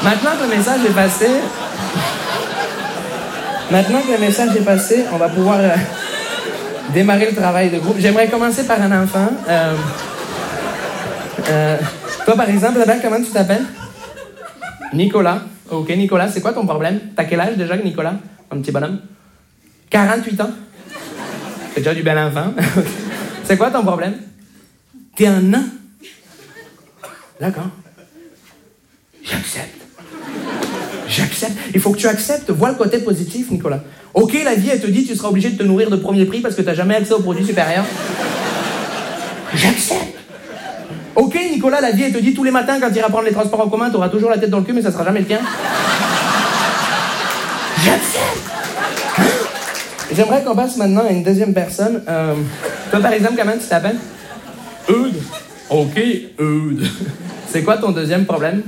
Maintenant que le message est passé, on va pouvoir démarrer le travail de groupe. J'aimerais commencer par un enfant. Toi, par exemple, Isabelle, comment tu t'appelles? Nicolas. Ok, Nicolas, c'est quoi ton problème? T'as quel âge déjà, Nicolas? Un petit bonhomme? 48 ans? C'est déjà du bel enfant. C'est quoi ton problème? T'es un nain. D'accord. J'accepte. Il faut que tu acceptes. Vois le côté positif, Nicolas. Ok, la vie, elle te dit tu seras obligé de te nourrir de premier prix parce que t'as jamais accès aux produits supérieurs. J'accepte. Ok, Nicolas, la vie, elle te dit tous les matins quand tu iras prendre les transports en commun, t'auras toujours la tête dans le cul, mais ça sera jamais le tien. J'accepte. J'aimerais qu'on passe maintenant à une deuxième personne. Toi, par exemple, comment tu t'appelles? Eudes. Ok, Eudes. C'est quoi ton deuxième problème?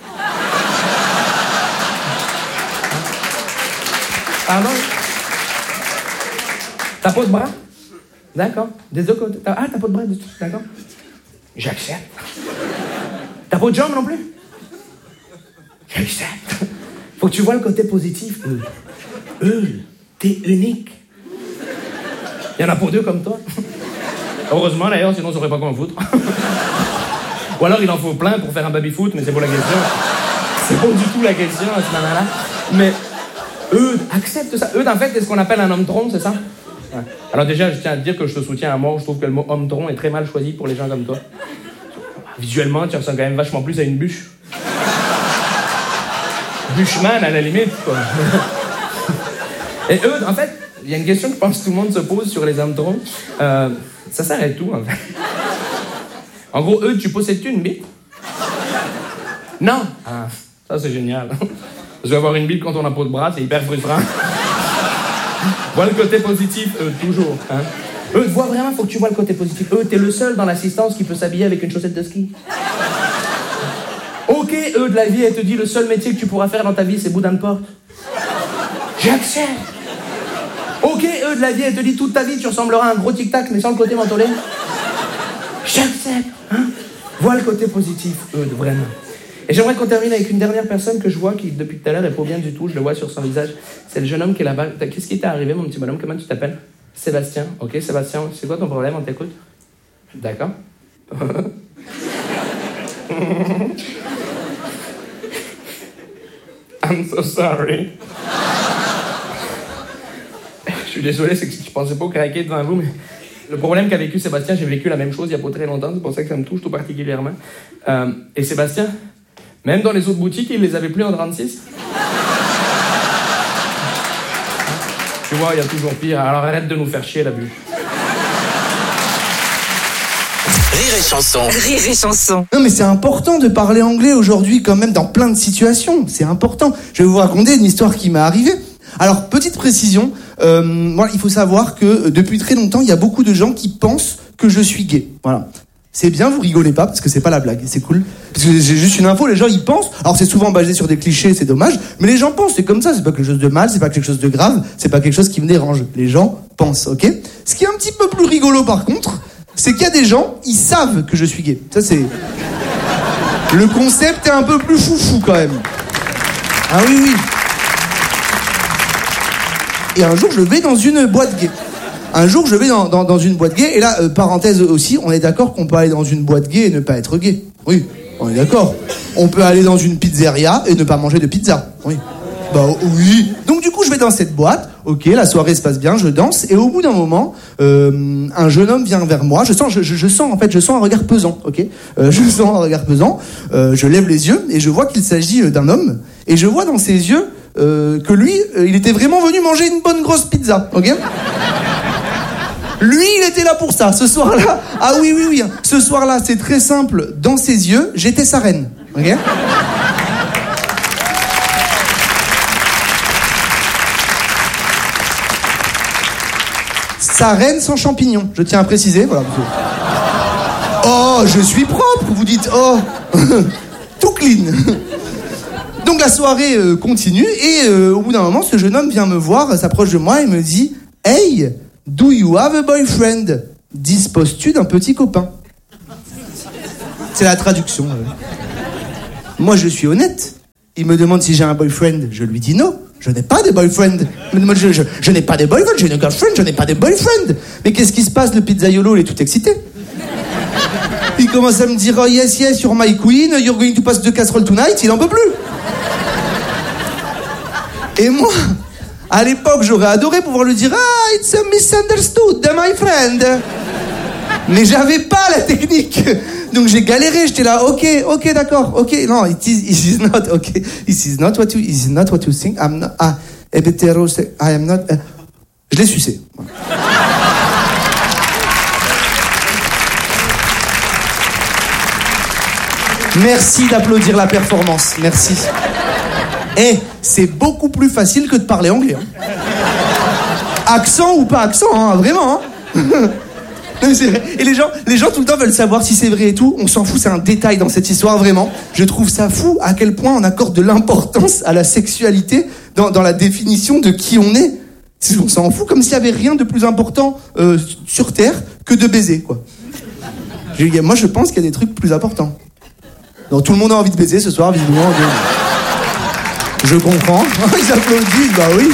Pardon? T'as pas de bras? D'accord. Des deux côtés. T'as pas de bras du tout. D'accord. J'accepte. T'as pas de jambes non plus? J'accepte. Faut que tu vois le côté positif. T'es unique. Il y en a pas deux comme toi. Heureusement d'ailleurs, sinon on saurait pas quoi en foutre. Ou alors il en faut plein pour faire un baby-foot, mais c'est pas la question. C'est pas du tout la question à ce moment-là. Mais Eudes, accepte ça. Eudes, en fait, c'est ce qu'on appelle un homme-tronc, c'est ça? Ouais. Alors déjà, je tiens à te dire que je te soutiens à mort. Je trouve que le mot homme-tronc est très mal choisi pour les gens comme toi. Visuellement, tu ressembles quand même vachement plus à une bûche. Bûcheman, à la limite, quoi. Et Eudes, en fait, il y a une question que je pense que tout le monde se pose sur les hommes-troncs. Ça s'arrête où, en fait? En gros, Eudes, tu possèdes-tu une bite? Non. Ah, ça, c'est génial. Parce qu'avoir une bite quand on n'a pas de bras, c'est hyper frustrant. Vois le côté positif, toujours. Hein. Vois vraiment, faut que tu vois le côté positif. T'es le seul dans l'assistance qui peut s'habiller avec une chaussette de ski. Ok, de la vie, elle te dit le seul métier que tu pourras faire dans ta vie, c'est boudin de porte. J'accepte. Ok, de la vie, elle te dit toute ta vie, tu ressembleras à un gros tic-tac, mais sans le côté mentholé. J'accepte. Hein. Vois le côté positif, vraiment. Et j'aimerais qu'on termine avec une dernière personne que je vois qui, depuis tout à l'heure, est pas bien du tout. Je le vois sur son visage. C'est le jeune homme qui est là-bas. Qu'est-ce qui t'est arrivé, mon petit bonhomme? Comment tu t'appelles? Sébastien. Ok, Sébastien, c'est quoi ton problème? On t'écoute? D'accord. I'm so sorry. Je suis désolé, c'est que je pensais pas craquer devant vous, mais le problème qu'a vécu Sébastien, j'ai vécu la même chose il y a pas très longtemps, c'est pour ça que ça me touche tout particulièrement. Et Sébastien, même dans les autres boutiques, il les avait plus en 36. Tu vois, il y a toujours pire, alors arrête de nous faire chier, la bûche. Rire et chanson. Rire et chanson. Non mais c'est important de parler anglais aujourd'hui quand même dans plein de situations, c'est important. Je vais vous raconter une histoire qui m'est arrivée. Alors, petite précision, voilà, il faut savoir que depuis très longtemps, il y a beaucoup de gens qui pensent que je suis gay. Voilà. C'est bien, vous rigolez pas, parce que c'est pas la blague, c'est cool. Parce que j'ai juste une info, les gens, ils pensent. Alors, c'est souvent basé sur des clichés, c'est dommage, mais les gens pensent, c'est comme ça, c'est pas quelque chose de mal, c'est pas quelque chose de grave, c'est pas quelque chose qui me dérange. Les gens pensent, ok? Ce qui est un petit peu plus rigolo, par contre, c'est qu'il y a des gens, ils savent que je suis gay. Ça, c'est... Le concept est un peu plus foufou, quand même. Ah oui, oui. Et un jour, je vais dans une boîte gay. Dans une boîte gay. Et là, parenthèse aussi, on est d'accord qu'on peut aller dans une boîte gay et ne pas être gay. Oui, on est d'accord. On peut aller dans une pizzeria et ne pas manger de pizza. Oui. Bah oui. Donc du coup, je vais dans cette boîte. Ok, la soirée se passe bien, je danse. Et au bout d'un moment, un jeune homme vient vers moi. Je sens un regard pesant. Ok. Je sens un regard pesant. Je lève les yeux et je vois qu'il s'agit d'un homme. Et je vois dans ses yeux que lui, il était vraiment venu manger une bonne grosse pizza. Ok. Lui, il était là pour ça. Ce soir-là, ah oui. Ce soir-là, c'est très simple. Dans ses yeux, j'étais sa reine. Ok. Sa reine sans champignons, je tiens à préciser. Voilà. Oh, je suis propre, vous dites. Oh, tout clean. Donc la soirée continue et au bout d'un moment, ce jeune homme vient me voir, s'approche de moi et me dit « Hey, do you have a boyfriend? Disposes-tu d'un petit copain ?» C'est la traduction. Moi, je suis honnête. Il me demande si j'ai un boyfriend. Je lui dis non, je n'ai pas de boyfriend. Il me demande, je n'ai pas de boyfriend, j'ai une girlfriend, je n'ai pas de boyfriend. Mais qu'est-ce qui se passe? Le pizzaiolo, il est tout excité. Il commence à me dire, oh yes, yes, you're my queen, you're going to pass the casserole tonight. Il en peut plus. Et moi, à l'époque, j'aurais adoré pouvoir lui dire, ah, it's a misunderstood, my friend. Mais j'avais pas la technique. Donc j'ai galéré, j'étais là, ok, d'accord, ok. Non, it is not, ok. It is not what you think. I'm not, I am not. Je l'ai sucé. Merci d'applaudir la performance, merci. Et c'est beaucoup plus facile que de parler anglais. Hein. Accent ou pas accent, hein, vraiment. Hein. Et les gens tout le temps veulent savoir si c'est vrai et tout. On s'en fout, c'est un détail dans cette histoire, vraiment. Je trouve ça fou à quel point on accorde de l'importance à la sexualité dans la définition de qui on est. On s'en fout comme s'il y avait rien de plus important sur Terre que de baiser, quoi. Moi, je pense qu'il y a des trucs plus importants. Donc, tout le monde a envie de baiser ce soir, visiblement. Je comprends. Ils applaudissent, bah oui.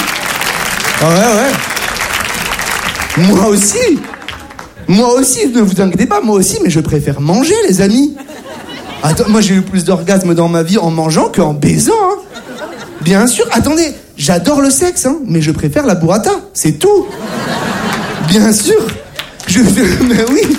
Ouais. Moi aussi, ne vous inquiétez pas, moi aussi, mais je préfère manger, les amis. Attends, moi j'ai eu plus d'orgasmes dans ma vie en mangeant qu'en baisant, hein. Bien sûr, attendez, j'adore le sexe, hein, mais je préfère la burrata, c'est tout. Bien sûr, mais oui.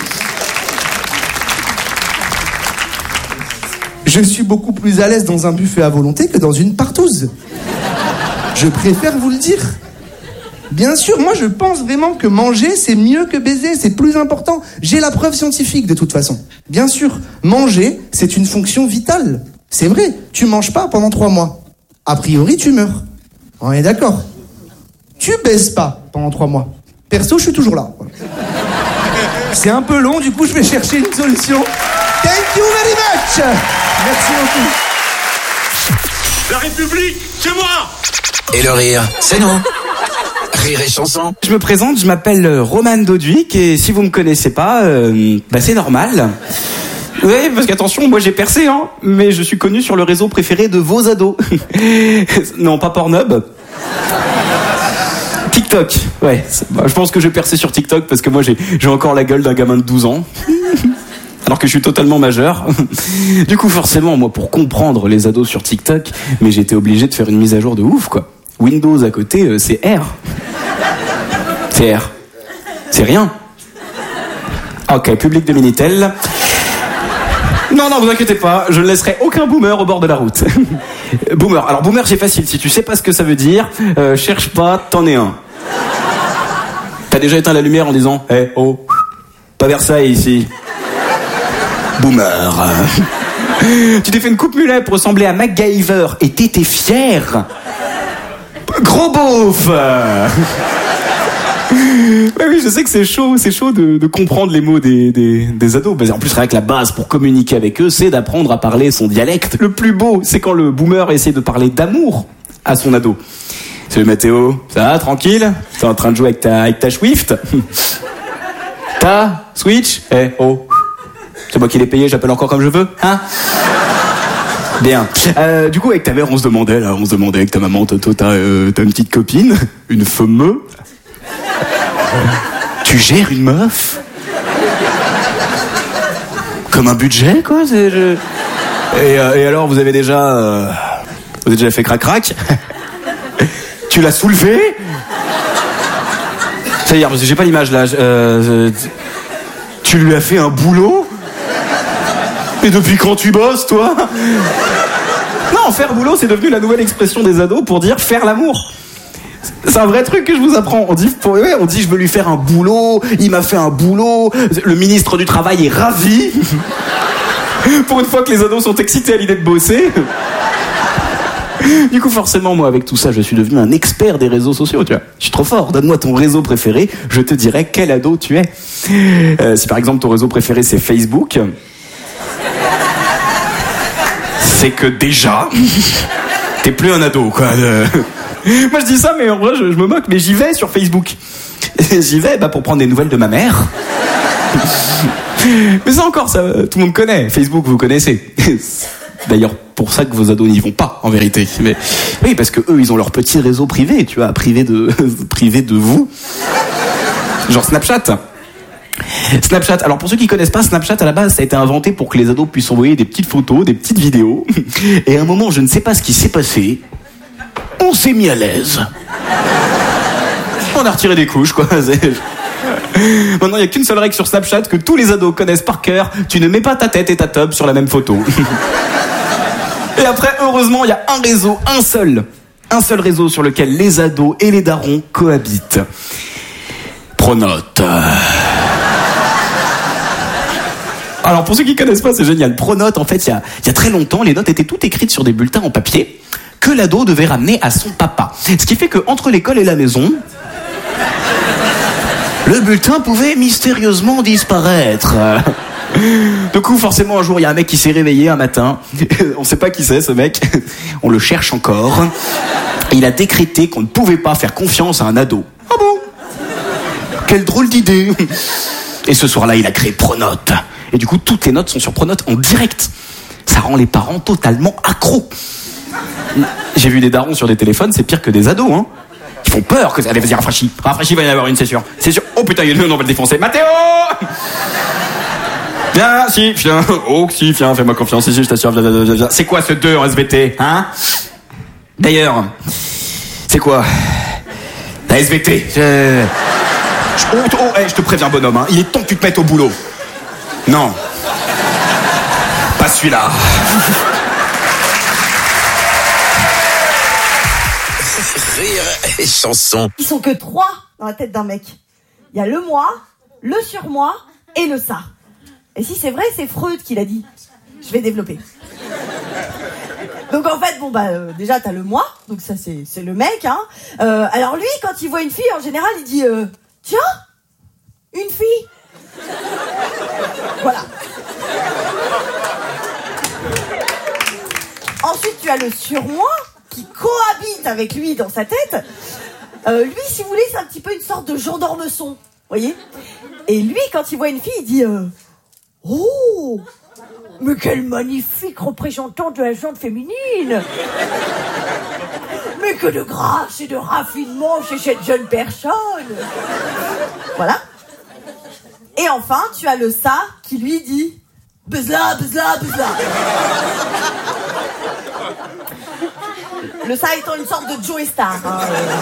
Je suis beaucoup plus à l'aise dans un buffet à volonté que dans une partouze. Je préfère vous le dire. Bien sûr, moi je pense vraiment que manger c'est mieux que baiser, c'est plus important. J'ai la preuve scientifique de toute façon. Bien sûr, manger c'est une fonction vitale. C'est vrai, tu manges pas pendant 3 mois. A priori tu meurs. On est d'accord. Tu baises pas pendant 3 mois. Perso, je suis toujours là. C'est un peu long, du coup je vais chercher une solution. Thank you very much. Merci beaucoup. La République, c'est moi. Et le rire, c'est nous. Rire et chanson. Je me présente, je m'appelle Roman Doduic et si vous me connaissez pas, c'est normal. Oui, parce qu'attention, moi j'ai percé, hein, mais je suis connu sur le réseau préféré de vos ados. Non, pas Pornhub. TikTok, ouais. Je pense que je vais percer sur TikTok parce que moi j'ai encore la gueule d'un gamin de 12 ans. Alors que je suis totalement majeur. Du coup, forcément, moi, pour comprendre les ados sur TikTok, mais j'étais obligé de faire une mise à jour de ouf, quoi. Windows à côté, c'est R. C'est R. C'est rien. Ok, public de Minitel. Non, vous inquiétez pas, je ne laisserai aucun boomer au bord de la route. Boomer. Alors, boomer, c'est facile. Si tu sais pas ce que ça veut dire, cherche pas, t'en es un. T'as déjà éteint la lumière en disant, oh, pas Versailles ici. Boomer. Tu t'es fait une coupe mulet pour ressembler à MacGyver et t'étais fier. Gros beauf. Ouais, oui, je sais que c'est chaud de comprendre les mots des ados. En plus, rien que la base pour communiquer avec eux, c'est d'apprendre à parler son dialecte. Le plus beau, c'est quand le boomer essaie de parler d'amour à son ado. Salut Mathéo, ça va, tranquille? T'es en train de jouer avec ta Swift? Ta Switch? Oh. C'est moi qui l'ai payé, j'appelle encore comme je veux, hein? Bien. Du coup, avec ta mère, on se demandait avec ta maman, Toto, t'as une petite copine, une fameuse. Tu gères une meuf? Comme un budget, quoi. Et alors, vous avez déjà fait crac-crac? Tu l'as soulevé? C'est-à-dire, parce que j'ai pas l'image là. Tu lui as fait un boulot? Et depuis quand tu bosses, toi? Non, faire boulot, c'est devenu la nouvelle expression des ados pour dire faire l'amour. C'est un vrai truc que je vous apprends. On dit je veux lui faire un boulot, il m'a fait un boulot, le ministre du Travail est ravi. Pour une fois que les ados sont excités à l'idée de bosser. Du coup, forcément, moi, avec tout ça, je suis devenu un expert des réseaux sociaux, tu vois. Je suis trop fort. Donne-moi ton réseau préféré, je te dirai quel ado tu es. Si par exemple, ton réseau préféré, c'est Facebook... c'est que déjà, t'es plus un ado, quoi. Moi, je dis ça, mais en vrai, je me moque, mais j'y vais sur Facebook. J'y vais pour prendre des nouvelles de ma mère. Mais ça encore, ça, tout le monde connaît. Facebook, vous connaissez. d'ailleurs pour ça que vos ados n'y vont pas, en vérité. Mais oui, parce que eux, ils ont leur petit réseau privé, tu vois, privé de vous. Genre Snapchat. Alors pour ceux qui connaissent pas, Snapchat à la base, ça a été inventé pour que les ados puissent envoyer des petites photos, des petites vidéos. Et à un moment, je ne sais pas ce qui s'est passé, on s'est mis à l'aise. On a retiré des couches, quoi. Maintenant, il n'y a qu'une seule règle sur Snapchat que tous les ados connaissent par cœur. Tu ne mets pas ta tête et ta tub sur la même photo. Et après, heureusement, il y a un seul réseau sur lequel les ados et les darons cohabitent. Pronote. Alors, pour ceux qui connaissent pas, c'est génial. Pronote, en fait, il y a très longtemps, les notes étaient toutes écrites sur des bulletins en papier que l'ado devait ramener à son papa. Ce qui fait qu'entre l'école et la maison, le bulletin pouvait mystérieusement disparaître. Du coup, forcément, un jour, il y a un mec qui s'est réveillé un matin. On sait pas qui c'est, ce mec. On le cherche encore. Et il a décrété qu'on ne pouvait pas faire confiance à un ado. Ah bon ? Quelle drôle d'idée. Et ce soir-là, il a créé Pronote. Et du coup, toutes les notes sont sur Pronote en direct. Ça rend les parents totalement accros. J'ai vu des darons sur des téléphones, c'est pire que des ados, hein. Ils font peur que... Allez, vas-y, rafraîchis, il va y en avoir une, c'est sûr. Oh putain, il y a on va le défoncer. Mathéo! Viens, viens. Oh, si, viens, fais-moi confiance, si, je t'assure, viens. C'est quoi ce 2 en SVT, hein? D'ailleurs, c'est quoi? La SVT. Je te préviens, bonhomme, hein. Il est temps que tu te mettes au boulot. Non. Pas celui-là. Rire et chanson. Ils sont que 3 dans la tête d'un mec. Il y a le moi, le surmoi et le ça. Et si c'est vrai, c'est Freud qui l'a dit. Je vais développer. Donc en fait, déjà t'as le moi, donc ça c'est le mec, hein. Alors lui, quand il voit une fille, en général, il dit tiens, une fille. Voilà. Ensuite, tu as le surmoi qui cohabite avec lui dans sa tête. Lui, si vous voulez, c'est un petit peu une sorte de Jean d'Ormesson, voyez. Et lui, quand il voit une fille, il dit oh, mais quelle magnifique représentante de la gente féminine. Mais que de grâce et de raffinement chez cette jeune personne. Voilà. Et enfin, tu as le ça qui lui dit Buzla. Le ça étant une sorte de Joey Star. Hein.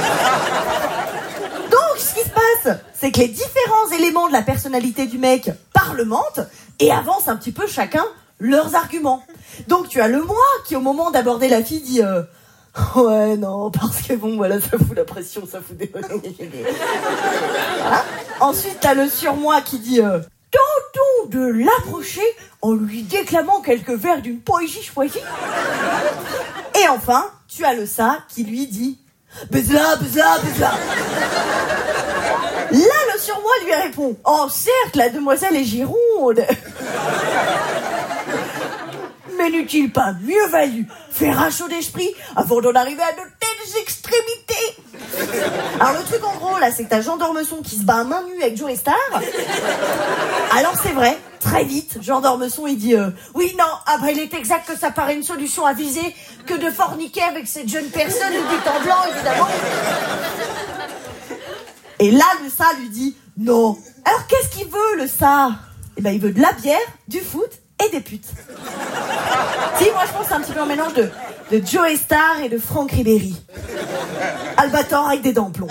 Donc, ce qui se passe, c'est que les différents éléments de la personnalité du mec parlementent et avancent un petit peu chacun leurs arguments. Donc, tu as le moi qui, au moment d'aborder la fille, dit ouais, non, parce que bon, voilà, ça fout la pression, ça fout des... Voilà. Ensuite, t'as le surmoi qui dit tentons de l'approcher en lui déclamant quelques vers d'une poésie choisie. Et enfin, tu as le ça qui lui dit Buzla. Là, le surmoi lui répond oh, certes, la demoiselle est gironde. Mais n'eût-il pas mieux valu faire un chaud d'esprit avant d'en arriver à de telles extrémités? Alors le truc en gros là, c'est que t'as Jean d'Ormesson qui se bat à main nue avec Joey Star. Alors c'est vrai, très vite, Jean d'Ormesson il dit oui non, après il est exact que ça paraît une solution à viser que de forniquer avec cette jeune personne du en blanc évidemment. Et là le ça lui dit non. Alors qu'est-ce qu'il veut le ça? Eh ben il veut de la bière, du foot et des putes. Si, moi je pense que c'est un petit peu un mélange de Joey Star et de Franck Ribéry. Albator avec des dents de plomb.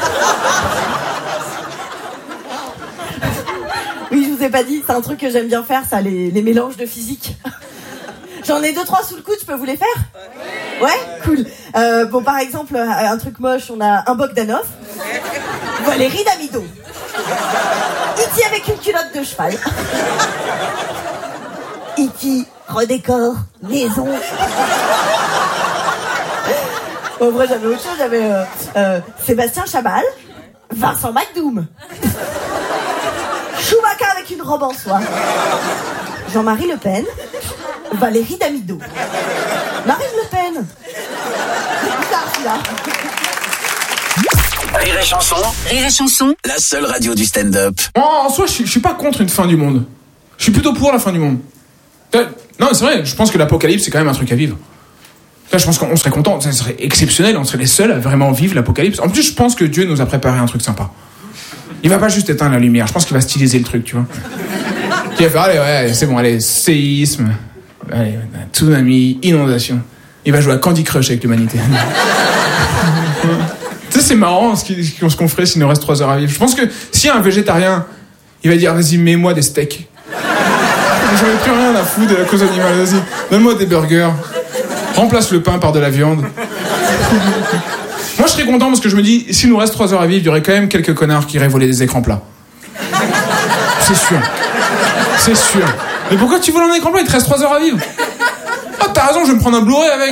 Oui, je vous ai pas dit, c'est un truc que j'aime bien faire, ça, les mélanges de physique. J'en ai 2-3 sous le coude, je peux vous les faire? Ouais, cool. Bon, par exemple, un truc moche, on a un Bogdanov, Valérie Damido, E.T. avec une culotte de cheval, E.T. redécore maison. Bon, après, j'avais autre chose, j'avais Sébastien Chabal, Vincent McDoom, Chewbacca avec une robe en soie, Jean-Marie Le Pen, Valérie Damido, Marine Le Pen. C'est bizarre, celui-là. Rire et chanson, la seule radio du stand-up. En soi, je suis pas contre une fin du monde. Je suis plutôt pour la fin du monde. Non, c'est vrai, je pense que l'apocalypse, c'est quand même un truc à vivre. Là, je pense qu'on serait content, ça serait exceptionnel, on serait les seuls à vraiment vivre l'apocalypse. En plus, je pense que Dieu nous a préparé un truc sympa. Il va pas juste éteindre la lumière, je pense qu'il va styliser le truc, tu vois. Il va faire, allez, ouais, c'est bon, allez, séisme, allez, tsunami, inondation. Il va jouer à Candy Crush avec l'humanité. Tu sais, c'est marrant ce qu'on ferait s'il nous reste 3 heures à vivre. Je pense que si un végétarien, il va dire, vas-y, mets-moi des steaks. J'en ai plus rien à foutre de la cause animale, vas-y, donne-moi des burgers. Remplace le pain par de la viande. Moi, je serais content parce que je me dis, s'il nous reste 3 heures à vivre, il y aurait quand même quelques connards qui iraient voler des écrans plats. C'est sûr. C'est sûr. Mais pourquoi tu voles un écran plat? Il te reste 3 heures à vivre. Ah, t'as raison, je vais me prendre un Blu-ray avec.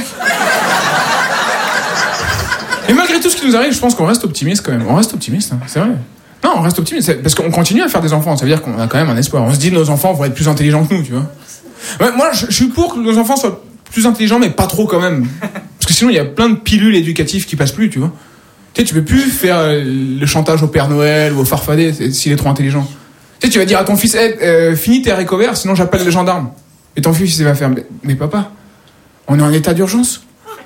Et malgré tout ce qui nous arrive, je pense qu'on reste optimiste quand même. On reste optimiste, hein, c'est vrai. Non, on reste optimiste. Parce qu'on continue à faire des enfants. Ça veut dire qu'on a quand même un espoir. On se dit, nos enfants vont être plus intelligents que nous, tu vois. Ouais, moi, je suis pour que nos enfants soient plus intelligents, mais pas trop quand même. Parce que sinon, il y a plein de pilules éducatives qui passent plus, tu vois. Tu sais, tu peux plus faire le chantage au Père Noël ou au farfadet s'il est trop intelligent. Tu sais, tu vas dire à ton fils, finis tes haricots verts, sinon j'appelle les gendarmes. Et ton fils, il va faire, mais papa, on est en état d'urgence.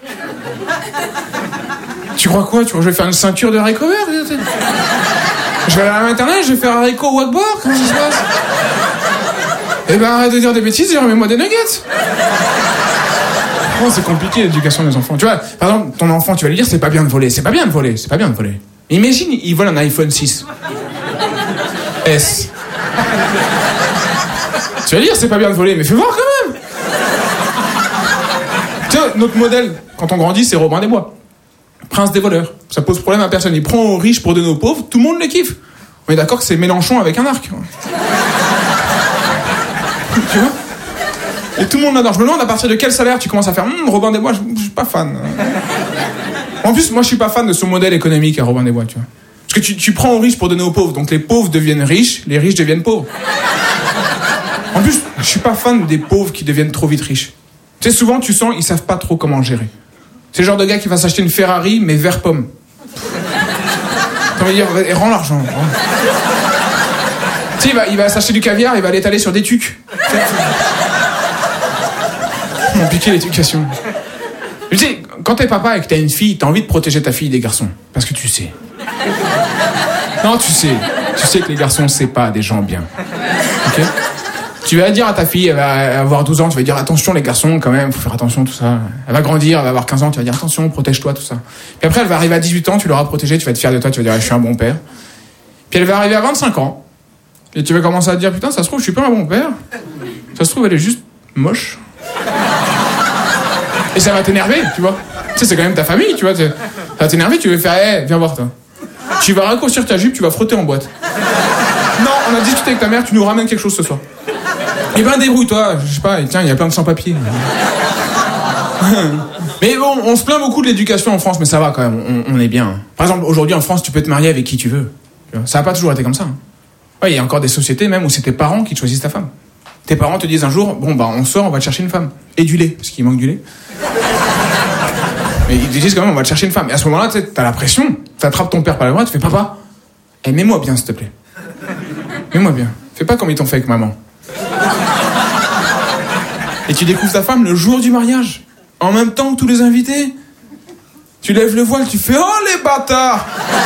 Tu crois quoi? Tu crois que je vais faire une ceinture de haricots verts? Je vais aller à l'internet, je vais faire haricot wakbar, comment ça se passe? Eh ben, arrête de dire des bêtises et remets-moi des nuggets. Oh, c'est compliqué l'éducation des enfants. Tu vois, par exemple, ton enfant, tu vas lui dire, c'est pas bien de voler, c'est pas bien de voler, c'est pas bien de voler. Imagine, il vole un iPhone 6. S. Tu vas lui dire, c'est pas bien de voler, mais fais voir quand même. Tiens, notre modèle, quand on grandit, c'est Robin des Bois. Prince des voleurs. Ça pose problème à personne. Il prend aux riches pour donner aux pauvres, tout le monde le kiffe. On est d'accord que c'est Mélenchon avec un arc. Tu vois? Et tout le monde l'adore. Je me demande à partir de quel salaire tu commences à faire Robin des Bois, je suis pas fan. En plus, moi je suis pas fan de son modèle économique à Robin des Bois, tu vois. Parce que tu prends aux riches pour donner aux pauvres, donc les pauvres deviennent riches, les riches deviennent pauvres. En plus, je suis pas fan des pauvres qui deviennent trop vite riches. Tu sais, souvent tu sens, ils savent pas trop comment gérer. C'est le genre de gars qui va s'acheter une Ferrari, mais vert pomme. T'as envie de dire, rends l'argent. Tu sais, il va s'acheter du caviar, il va l'étaler sur des tucs. Compliqué l'éducation. Tu sais, quand t'es papa et que t'as une fille, t'as envie de protéger ta fille des garçons. Parce que tu sais. Non, tu sais que les garçons, c'est pas des gens bien. Ok? Tu vas dire à ta fille, elle va avoir 12 ans, tu vas dire attention les garçons quand même, faut faire attention tout ça. Elle va grandir, elle va avoir 15 ans, tu vas dire attention, protège-toi tout ça. Puis après elle va arriver à 18 ans, tu l'auras protégée, tu vas être fier de toi, tu vas dire je suis un bon père. Puis elle va arriver à 25 ans. Et tu vas commencer à te dire putain, ça se trouve je suis pas un bon père. Ça se trouve elle est juste moche. Et ça va t'énerver, tu vois. Tu sais, c'est quand même ta famille, tu vois. Ça va t'énerver, tu vas faire viens voir toi. Tu vas raccourcir ta jupe, tu vas frotter en boîte. Non, on a discuté avec ta mère, tu nous ramènes quelque chose ce soir. Eh ben débrouille-toi, je sais pas, tiens, il y a plein de sans-papiers. Mais bon, on se plaint beaucoup de l'éducation en France, mais ça va quand même, on est bien. Par exemple, aujourd'hui en France, tu peux te marier avec qui tu veux. Ça n'a pas toujours été comme ça. Ouais, il y a encore des sociétés même où c'est tes parents qui te choisissent ta femme. Tes parents te disent un jour, bon bah on sort, on va te chercher une femme. Et du lait, parce qu'il manque du lait. Mais ils te disent quand même, on va te chercher une femme. Et à ce moment-là, tu sais, t'as la pression, t'attrapes ton père par la bras, tu fais papa, mets-moi bien s'il te plaît. Mets-moi bien. Fais pas comme ils t'ont fait avec maman. Et tu découvres ta femme le jour du mariage, en même temps que tous les invités. Tu lèves le voile, tu fais oh les bâtards.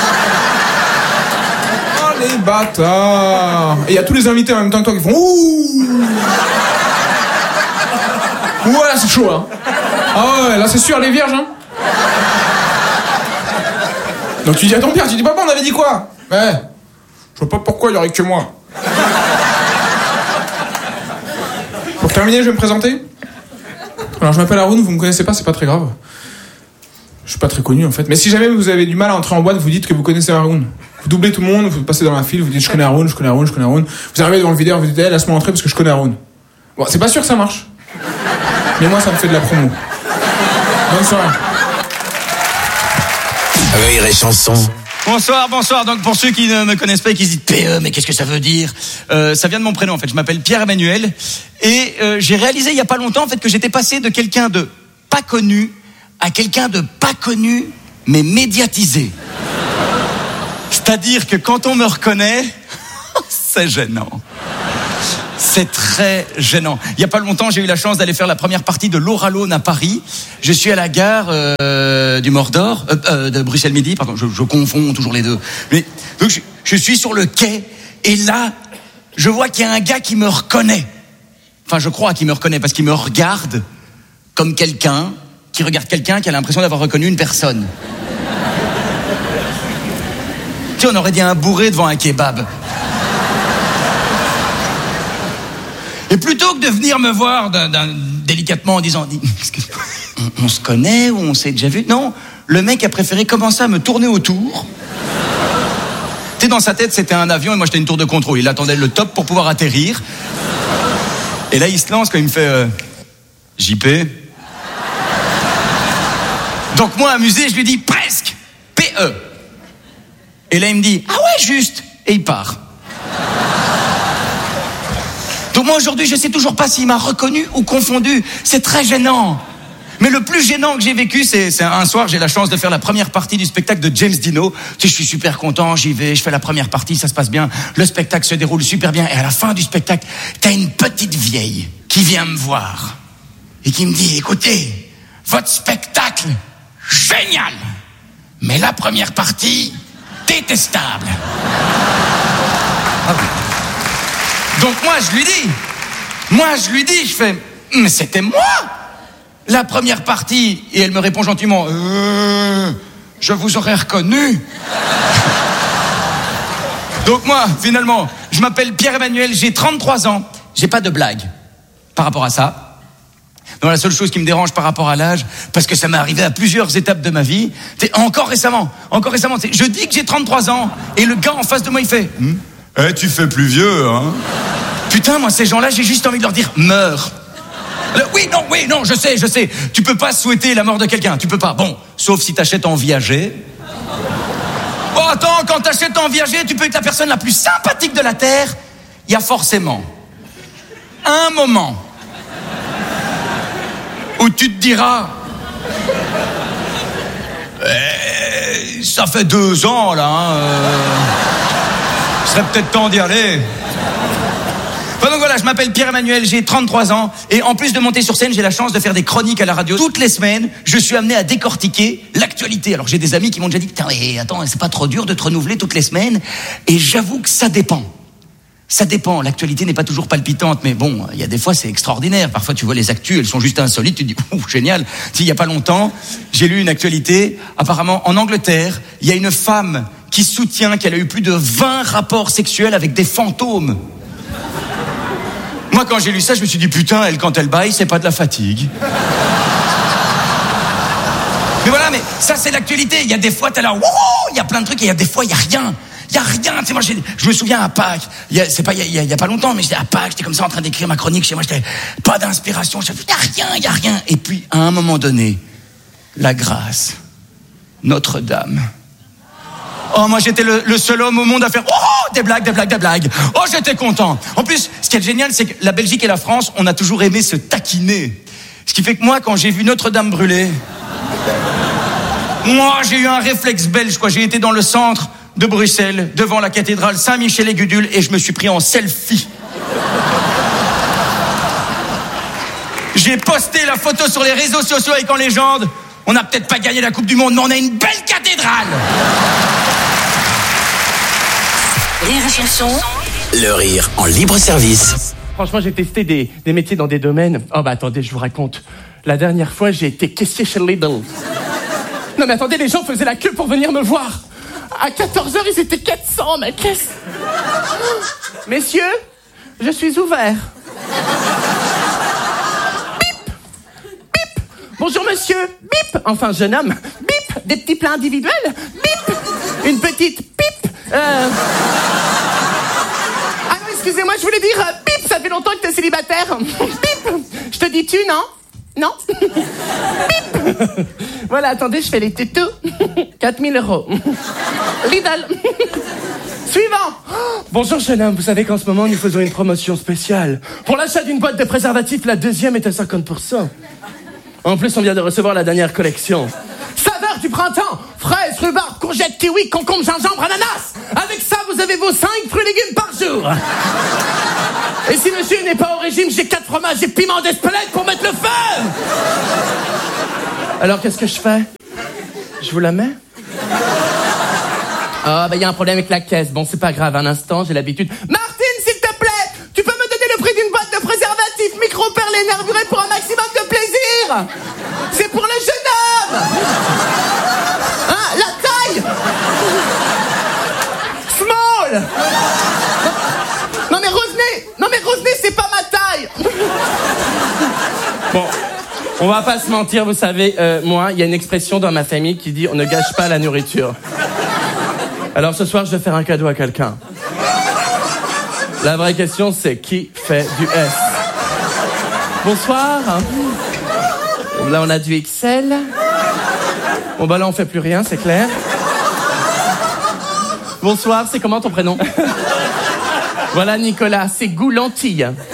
Oh les bâtards. Et il y a tous les invités en même temps que toi qui font ouh. Ouais, là c'est chaud hein. Ah ouais, là c'est sûr les vierges hein. Donc tu dis à ton père, tu dis papa on avait dit quoi? Ouais. Je vois pas pourquoi il y aurait que moi. Pour terminer, je vais me présenter. Alors je m'appelle Haroun, vous me connaissez pas, c'est pas très grave. Je suis pas très connu en fait. Mais si jamais vous avez du mal à entrer en boîte, vous dites que vous connaissez Haroun. Vous doublez tout le monde, vous passez dans la file, vous dites je connais Haroun, je connais Haroun, je connais Haroun. Vous arrivez devant le videur, vous dites laisse-moi entrer parce que je connais Haroun. Bon, c'est pas sûr que ça marche. Mais moi ça me fait de la promo. Bonne soirée. Rire et chanson. Bonsoir. Donc pour ceux qui ne me connaissent pas et qui se disent PE, mais qu'est-ce que ça veut dire? Ça vient de mon prénom en fait. Je m'appelle Pierre-Emmanuel et j'ai réalisé il y a pas longtemps en fait que j'étais passé de quelqu'un de pas connu à quelqu'un de pas connu mais médiatisé. C'est-à-dire que quand on me reconnaît, c'est gênant. C'est très gênant. Il y a pas longtemps, j'ai eu la chance d'aller faire la première partie de Laura Lone à Paris. Je suis à la gare du Mordor, de Bruxelles Midi, pardon, je confonds toujours les deux. Mais donc je suis sur le quai et là, je vois qu'il y a un gars qui me reconnaît. Enfin, je crois qu'il me reconnaît parce qu'il me regarde comme quelqu'un qui regarde quelqu'un qui a l'impression d'avoir reconnu une personne. Tu sais, on aurait dit un bourré devant un kebab. Et plutôt que de venir me voir délicatement en disant on se connaît ou on s'est déjà vu, non, le mec a préféré commencer à me tourner autour. Tu sais, dans sa tête, c'était un avion et moi j'étais une tour de contrôle. Il attendait le top pour pouvoir atterrir. Et là, il se lance quand il me fait JP. Donc moi, amusé, je lui dis presque PE. Et là, il me dit ah ouais, juste. Et il part. Donc moi aujourd'hui je sais toujours pas s'il m'a reconnu ou confondu. C'est très gênant. Mais le plus gênant que j'ai vécu, c'est un soir, j'ai la chance de faire la première partie du spectacle de James Dino. Tu sais, je suis super content, j'y vais, je fais la première partie, ça se passe bien. Le spectacle se déroule super bien. Et à la fin du spectacle, t'as une petite vieille qui vient me voir et qui me dit écoutez, votre spectacle, génial. Mais la première partie, détestable. Donc moi je lui dis, je fais, mais c'était moi la première partie. Et elle me répond gentiment, je vous aurais reconnu. Donc moi, finalement, je m'appelle Pierre-Emmanuel, j'ai 33 ans, j'ai pas de blague par rapport à ça. Donc la seule chose qui me dérange par rapport à l'âge, parce que ça m'est arrivé à plusieurs étapes de ma vie, c'est encore récemment, je dis que j'ai 33 ans, et le gars en face de moi il fait, tu fais plus vieux, hein. Putain, moi, ces gens-là, j'ai juste envie de leur dire « Meurs ». Oui, non, je sais. Tu peux pas souhaiter la mort de quelqu'un, tu peux pas. Bon, sauf si t'achètes en viager. Oh, attends, quand t'achètes en viager, tu peux être la personne la plus sympathique de la Terre. Il y a forcément un moment où tu te diras ça fait 2 ans, là, il serait peut-être temps d'y aller. Donc voilà, je m'appelle Pierre-Emmanuel, j'ai 33 ans et en plus de monter sur scène, j'ai la chance de faire des chroniques à la radio. Toutes les semaines, je suis amené à décortiquer l'actualité. Alors j'ai des amis qui m'ont déjà dit putain, mais attends, c'est pas trop dur de te renouveler toutes les semaines. Et j'avoue que ça dépend. Ça dépend, l'actualité n'est pas toujours palpitante, mais bon, il y a des fois c'est extraordinaire. Parfois tu vois les actus, elles sont juste insolites, tu te dis génial. Il y a pas longtemps, j'ai lu une actualité, apparemment en Angleterre, il y a une femme qui soutient qu'elle a eu plus de 20 rapports sexuels avec des fantômes. Moi, quand j'ai lu ça, je me suis dit, putain, elle, quand elle baille, c'est pas de la fatigue. Mais voilà, mais ça, c'est l'actualité. Il y a des fois, t'es là, il y a plein de trucs, et il y a des fois, il y a rien. Il y a rien. Tu sais, moi, je me souviens à Pâques, il y a pas longtemps, mais j'étais à Pâques, j'étais comme ça en train d'écrire ma chronique chez moi, j'étais pas d'inspiration. Je me suis dit, il y a rien. Et puis, à un moment donné, la grâce, Notre-Dame. Oh, moi, j'étais le seul homme au monde à faire des blagues. Oh, j'étais content. En plus, ce qui est génial, c'est que la Belgique et la France, on a toujours aimé se taquiner. Ce qui fait que moi, quand j'ai vu Notre-Dame brûler, moi, j'ai eu un réflexe belge, quoi. J'ai été dans le centre de Bruxelles, devant la cathédrale Saint-Michel-et-Gudule, et je me suis pris en selfie. J'ai posté la photo sur les réseaux sociaux avec en légende. On n'a peut-être pas gagné la Coupe du Monde, mais on a une belle cathédrale. Rire et chanson. Le rire en libre service. Franchement, j'ai testé des métiers dans des domaines. Oh bah attendez, je vous raconte. La dernière fois, j'ai été caissier chez Lidl. Non mais attendez, les gens faisaient la queue pour venir me voir. À 14h, ils étaient 400, mais qu'est-ce... Messieurs, je suis ouvert. Bip. Bip. Bonjour monsieur. Bip. Enfin, jeune homme. Bip. Des petits plats individuels. Bip. Une petite pipe. Ah non, excusez-moi, je voulais dire bip, ça fait longtemps que t'es célibataire. Bip. Je te dis tu, non? Non. Bip. Voilà, attendez, je fais les tétous. 4000 €. Lidl. Suivant. Bonjour jeune homme, vous savez qu'en ce moment nous faisons une promotion spéciale. Pour l'achat d'une boîte de préservatifs, la deuxième est à 50%. En plus, on vient de recevoir la dernière collection. 50% saveurs du printemps. Fraises, rhubarbe, courgettes, kiwi, concombre, gingembre, ananas. Avec ça, vous avez vos 5 fruits et légumes par jour. Et si monsieur n'est pas au régime, j'ai 4 fromages et piment d'Espelette pour mettre le feu. Alors, qu'est-ce que je fais? Je vous la mets? Ah, bah, y a un problème avec la caisse. Bon, c'est pas grave, un instant, j'ai l'habitude. Martine, s'il te plaît, tu peux me donner le prix d'une boîte de préservatifs micro-perlés nervurés pour un maximum de plaisir? C'est pour le jeune homme. Hein, la taille. Small. Non mais revenez, c'est pas ma taille. Bon, on va pas se mentir, vous savez, moi, il y a une expression dans ma famille qui dit on ne gâche pas la nourriture. Alors ce soir, je vais faire un cadeau à quelqu'un. La vraie question, c'est qui fait du S? Bonsoir. Là, on a du XL. Bon, bah là, on fait plus rien, c'est clair. Bonsoir, c'est comment ton prénom? Voilà, Nicolas, c'est Goulantille. Alors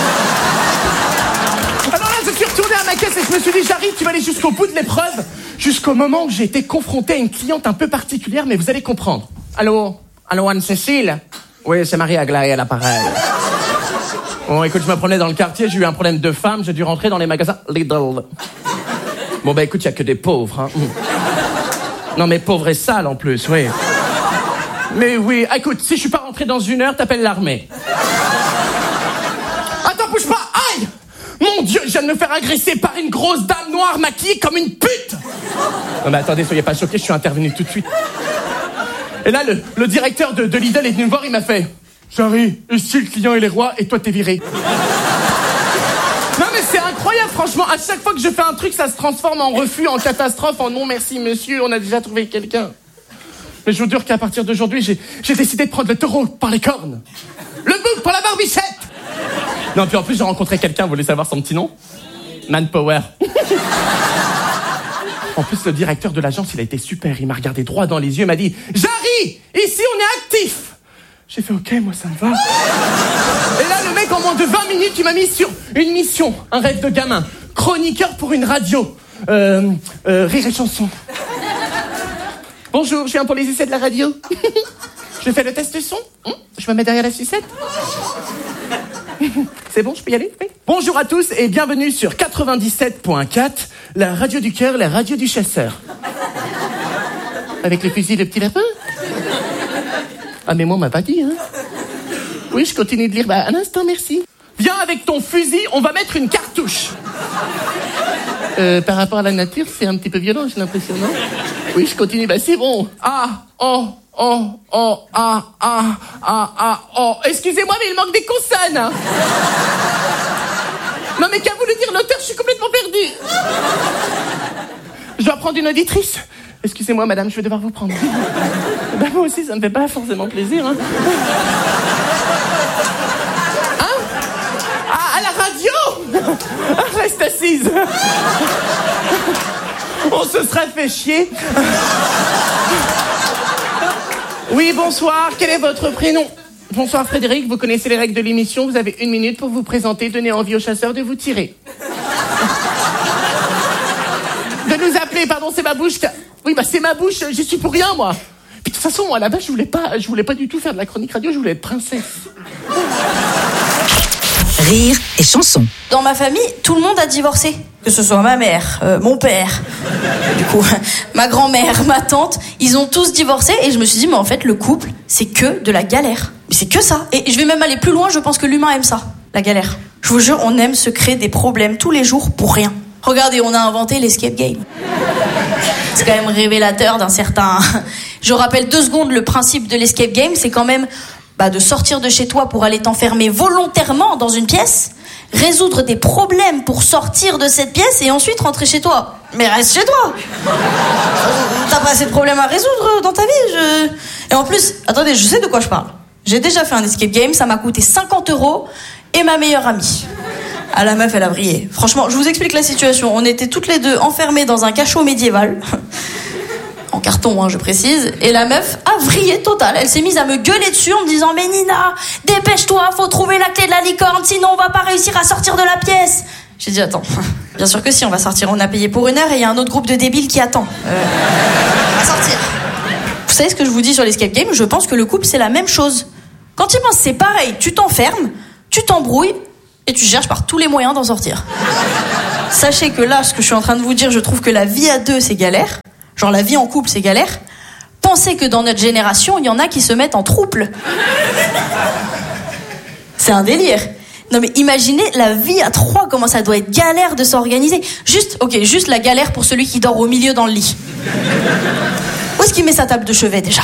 là, je suis retourné à ma caisse et je me suis dit, j'arrive, tu vas aller jusqu'au bout de l'épreuve, jusqu'au moment où j'ai été confronté à une cliente un peu particulière, mais vous allez comprendre. Allô, Anne-Cécile? Oui, c'est Marie-Aglaé à l'appareil. Bon, écoute, je me promenais dans le quartier, j'ai eu un problème de femme, j'ai dû rentrer dans les magasins Lidl. Bon, bah écoute, il y a que des pauvres, hein. Non, mais pauvres et sales en plus, oui. Mais oui, écoute, si je suis pas rentré dans 1 heure, t'appelles l'armée. Attends, bouge pas, aïe! Mon Dieu, je viens de me faire agresser par une grosse dame noire maquillée comme une pute! Non mais attendez, soyez pas choqués, je suis intervenu tout de suite. Et là, le directeur de Lidl est venu me voir, il m'a fait « Jarry, ici le client il est roi et toi t'es viré. » Non mais c'est incroyable, franchement, à chaque fois que je fais un truc, ça se transforme en refus, en catastrophe, en non merci monsieur, on a déjà trouvé quelqu'un. Mais je vous jure qu'à partir d'aujourd'hui, j'ai décidé de prendre le taureau par les cornes. Le bouc pour la barbichette. Non, puis en plus, j'ai rencontré quelqu'un, vous voulez savoir son petit nom? Manpower. En plus, le directeur de l'agence, il a été super. Il m'a regardé droit dans les yeux, il m'a dit « Jarry, ici, on est actif !» J'ai fait « Ok, moi, ça me va. » Et là, le mec, en moins de 20 minutes, il m'a mis sur une mission, un rêve de gamin. Chroniqueur pour une radio. Rire et chanson. Bonjour, je viens pour les essais de la radio. Je fais le test son. Je me mets derrière la sucette. C'est bon, je peux y aller? Oui. Bonjour à tous et bienvenue sur 97.4, la radio du cœur, la radio du chasseur. Avec le fusil de petit lapin? Ah mais moi on m'a pas dit, hein. Oui, je continue de lire. Bah, un instant, merci. Viens avec ton fusil, on va mettre une cartouche. Par rapport à la nature, c'est un petit peu violent, j'ai l'impression, non? Oui, je continue, bah c'est bon. Excusez-moi, mais il manque des consonnes. Non mais qu'a voulu dire l'auteur, je suis complètement perdu. Je dois prendre une auditrice. Excusez-moi madame, je vais devoir vous prendre. Bah moi aussi, ça me fait pas forcément plaisir, hein. À la radio. Reste assise. On se serait fait chier. Oui, bonsoir, quel est votre prénom? Bonsoir Frédéric, vous connaissez les règles de l'émission, vous avez 1 minute pour vous présenter, donner envie aux chasseurs de vous tirer. De nous appeler, pardon, c'est ma bouche. Oui, bah c'est ma bouche, j'y suis pour rien, moi. Puis de toute façon, moi là-bas, je voulais pas du tout faire de la chronique radio, je voulais être princesse. Rire et chanson. Dans ma famille, tout le monde a divorcé. Que ce soit ma mère, mon père, du coup, ma grand-mère, ma tante, ils ont tous divorcé et je me suis dit, mais en fait, le couple, c'est que de la galère. Mais c'est que ça. Et je vais même aller plus loin, je pense que l'humain aime ça, la galère. Je vous jure, on aime se créer des problèmes tous les jours pour rien. Regardez, on a inventé l'escape game. C'est quand même révélateur d'un certain... Je rappelle 2 secondes le principe de l'escape game, c'est quand même de sortir de chez toi pour aller t'enfermer volontairement dans une pièce, résoudre des problèmes pour sortir de cette pièce et ensuite rentrer chez toi. Mais reste chez toi. T'as pas assez de problèmes à résoudre dans ta vie. Et en plus, attendez, je sais de quoi je parle. J'ai déjà fait un escape game, ça m'a coûté 50 € et ma meilleure amie. Ah, la meuf, elle a brillé. Franchement, je vous explique la situation. On était toutes les deux enfermées dans un cachot médiéval. En carton, je précise. Et la meuf a vrillé total. Elle s'est mise à me gueuler dessus en me disant « Mais Nina, dépêche-toi, faut trouver la clé de la licorne, sinon on va pas réussir à sortir de la pièce. » J'ai dit « Attends, Bien sûr que si, on va sortir. On a payé pour 1 heure et il y a un autre groupe de débiles qui attend. On va sortir. Vous savez ce que je vous dis sur l'escape game? Je pense que le couple, c'est la même chose. Quand tu penses, c'est pareil. Tu t'enfermes, tu t'embrouilles et tu cherches par tous les moyens d'en sortir. Sachez que là, ce que je suis en train de vous dire, je trouve que la vie à deux, c'est galère. Genre la vie en couple, c'est galère. Pensez que dans notre génération, il y en a qui se mettent en trouble. C'est un délire. Non mais imaginez la vie à 3, comment ça doit être galère de s'organiser. Juste la galère pour celui qui dort au milieu dans le lit. Où est-ce qu'il met sa table de chevet déjà?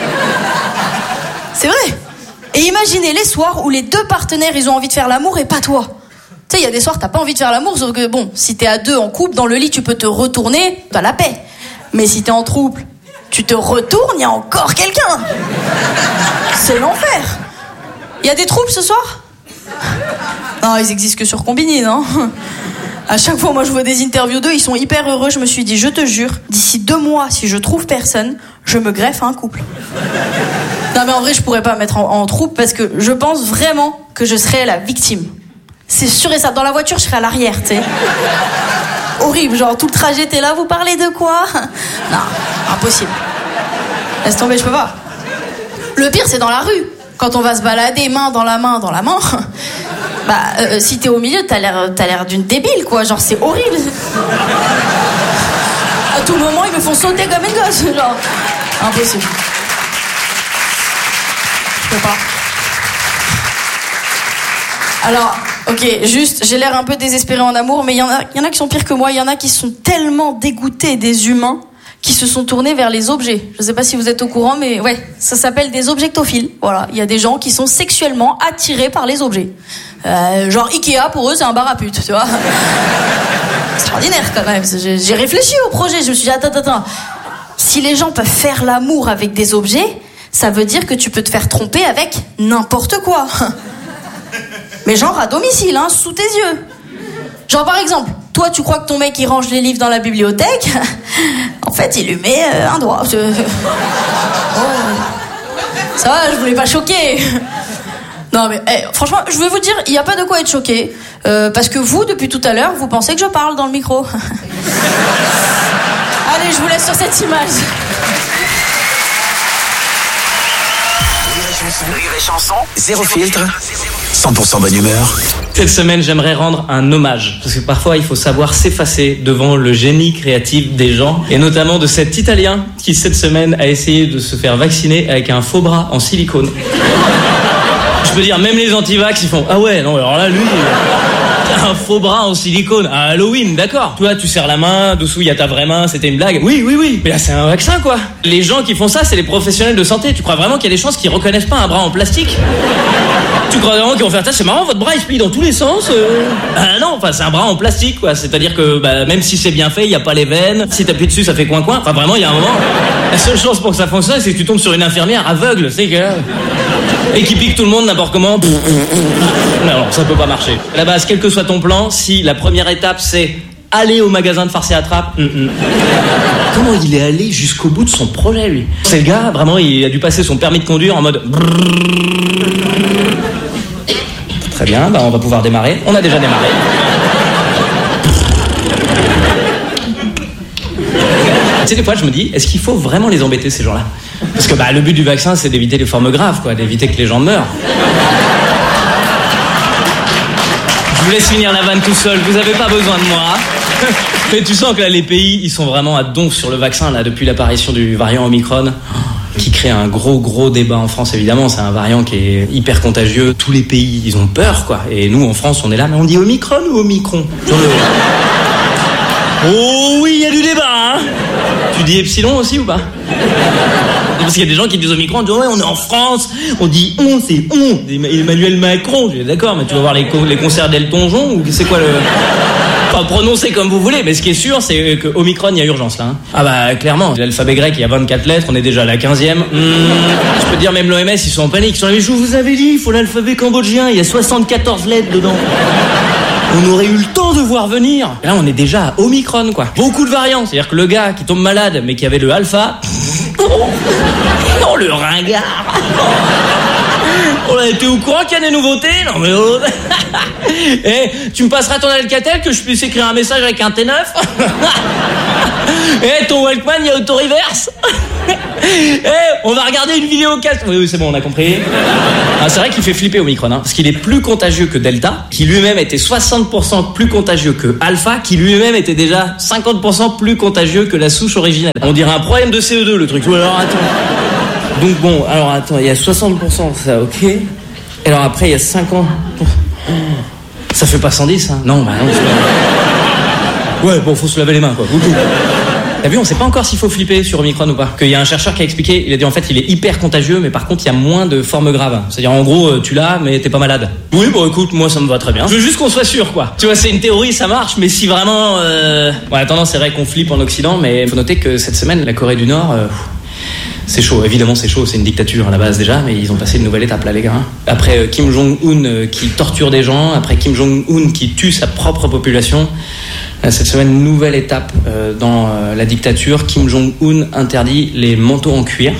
C'est vrai. Et imaginez les soirs où les 2 partenaires, ils ont envie de faire l'amour et pas toi. Tu sais, il y a des soirs, t'as pas envie de faire l'amour, sauf que bon, si t'es à 2 en couple, dans le lit, tu peux te retourner, t'as la paix. Mais si t'es en trouble, tu te retournes, il y a encore quelqu'un. C'est l'enfer. Il y a des troubles ce soir? Non, ils existent que sur Combini, non? À chaque fois, moi, je vois des interviews d'eux, ils sont hyper heureux. Je me suis dit, je te jure, d'ici 2 mois, si je trouve personne, je me greffe à un couple. Non, mais en vrai, je pourrais pas me mettre en trouble parce que je pense vraiment que je serais la victime. C'est sûr et ça. Dans la voiture, je serais à l'arrière, tu sais. Horrible, genre tout le trajet, t'es là, vous parlez de quoi? Non, impossible. Laisse tomber, je peux pas. Le pire, c'est dans la rue. Quand on va se balader main dans la main, si t'es au milieu, t'as l'air d'une débile, quoi. Genre, c'est horrible. À tout moment, ils me font sauter comme une gosse. Genre, impossible. Je peux pas. Alors, ok, juste, j'ai l'air un peu désespérée en amour, mais il y en a qui sont pires que moi. Il y en a qui sont tellement dégoûtés des humains qui se sont tournés vers les objets. Je sais pas si vous êtes au courant, mais ouais, ça s'appelle des objectophiles. Voilà, il y a des gens qui sont sexuellement attirés par les objets. Genre Ikea, pour eux, c'est un bar à putes, tu vois. Extraordinaire, quand même. J'ai réfléchi au projet, je me suis dit, attends. Si les gens peuvent faire l'amour avec des objets, ça veut dire que tu peux te faire tromper avec n'importe quoi. Mais genre à domicile, hein, sous tes yeux. Genre par exemple, toi tu crois que ton mec il range les livres dans la bibliothèque, en fait il lui met un doigt. Oh. Ça va, je voulais pas choquer. Non mais franchement, je vais vous dire, il n'y a pas de quoi être choqué. Parce que vous, depuis tout à l'heure, vous pensez que je parle dans le micro. Allez, je vous laisse sur cette image. Rire et chanson, zéro filtre, 100% bonne humeur. Cette semaine, j'aimerais rendre un hommage, parce que parfois il faut savoir s'effacer devant le génie créatif des gens, et notamment de cet Italien qui cette semaine a essayé de se faire vacciner avec un faux bras en silicone. Je peux dire, même les anti-vax, ils font, ah ouais, non, alors là, lui... Un faux bras en silicone à Halloween, d'accord. Tu vois, tu serres la main, dessous il y a ta vraie main, c'était une blague. Oui. Mais là, c'est un vaccin, quoi. Les gens qui font ça, c'est les professionnels de santé. Tu crois vraiment qu'il y a des chances qu'ils reconnaissent pas un bras en plastique? Tu crois vraiment qu'ils vont faire ça? C'est marrant, votre bras il se plie dans tous les sens. Non, enfin, c'est un bras en plastique, quoi. C'est-à-dire que même si c'est bien fait, il y a pas les veines. Si t'appuies dessus, ça fait coin-coin. Enfin, vraiment, il y a un moment. La seule chance pour que ça fonctionne, c'est que tu tombes sur une infirmière aveugle, c'est que et qui pique tout le monde n'importe comment. Non, ça peut pas marcher. À la base, quel que soit ton plan, si la première étape c'est aller au magasin de farce et attrape, comment il est allé jusqu'au bout de son projet, lui? C'est le gars, vraiment, il a dû passer son permis de conduire en mode... Très bien, on va pouvoir démarrer. On a déjà démarré. Tu sais, des fois, je me dis, est-ce qu'il faut vraiment les embêter, ces gens-là? Parce que le but du vaccin, c'est d'éviter les formes graves, quoi, d'éviter que les gens meurent. Je vous laisse finir la vanne tout seul, vous avez pas besoin de moi. Mais tu sens que là, les pays, ils sont vraiment à donf sur le vaccin, là, depuis l'apparition du variant Omicron, qui crée un gros débat en France, évidemment. C'est un variant qui est hyper contagieux. Tous les pays, ils ont peur, quoi. Et nous, en France, on est là, mais on dit Omicron ou Omicron? Oh oui, il y a du débat, hein. Tu dis Epsilon aussi ou pas? Parce qu'il y a des gens qui disent Omicron, on dit ouais, on est en France, on dit on, c'est on. Emmanuel Macron, je dis d'accord, mais tu vas voir les concerts d'Elton John ou c'est quoi le... Enfin, prononcez comme vous voulez, mais ce qui est sûr, c'est que Omicron, il y a urgence là. Hein. Ah bah clairement, l'alphabet grec, il y a 24 lettres, on est déjà à la 15e. Je peux dire, même l'OMS, ils sont en panique. Ils sont là, mais je vous avais dit, il faut l'alphabet cambodgien, il y a 74 lettres dedans. On aurait eu le temps de voir venir. Et là, on est déjà à Omicron, quoi. Beaucoup de variants. C'est-à-dire que le gars qui tombe malade, mais qui avait le alpha... Non, le ringard. On a été au courant qu'il y a des nouveautés? Non mais oh. Eh, tu me passeras ton Alcatel que je puisse écrire un message avec un T9? Eh, ton Walkman, il y a auto-reverse? Eh, on va regarder une vidéo casse. Oui, c'est bon, on a compris. Ah, c'est vrai qu'il fait flipper Omicron, hein, parce qu'il est plus contagieux que Delta, qui lui-même était 60% plus contagieux que Alpha, qui lui-même était déjà 50% plus contagieux que la souche originelle. On dirait un problème de CE2, le truc. Alors, attends. Donc bon, alors attends, il y a 60%, ça, ok. Et alors après, il y a 50%. Ça fait pas 110, hein? Non, bah non. Ouais, bon, faut se laver les mains, quoi. T'as vu, on sait pas encore s'il faut flipper sur Omicron ou pas. Qu'il y a un chercheur qui a expliqué, il a dit en fait il est hyper contagieux, mais par contre il y a moins de formes graves. C'est-à-dire en gros tu l'as, mais t'es pas malade. Oui, bon écoute, moi ça me va très bien. Je veux juste qu'on soit sûr, quoi. Tu vois, c'est une théorie, ça marche, mais si vraiment... Bon, attends, c'est vrai qu'on flippe en Occident, mais faut noter que cette semaine, la Corée du Nord... C'est chaud, évidemment c'est chaud, c'est une dictature à la base déjà, mais ils ont passé une nouvelle étape là les gars. Après Kim Jong-un qui torture des gens, après Kim Jong-un qui tue sa propre population, cette semaine nouvelle étape dans la dictature, Kim Jong-un interdit les manteaux en cuir.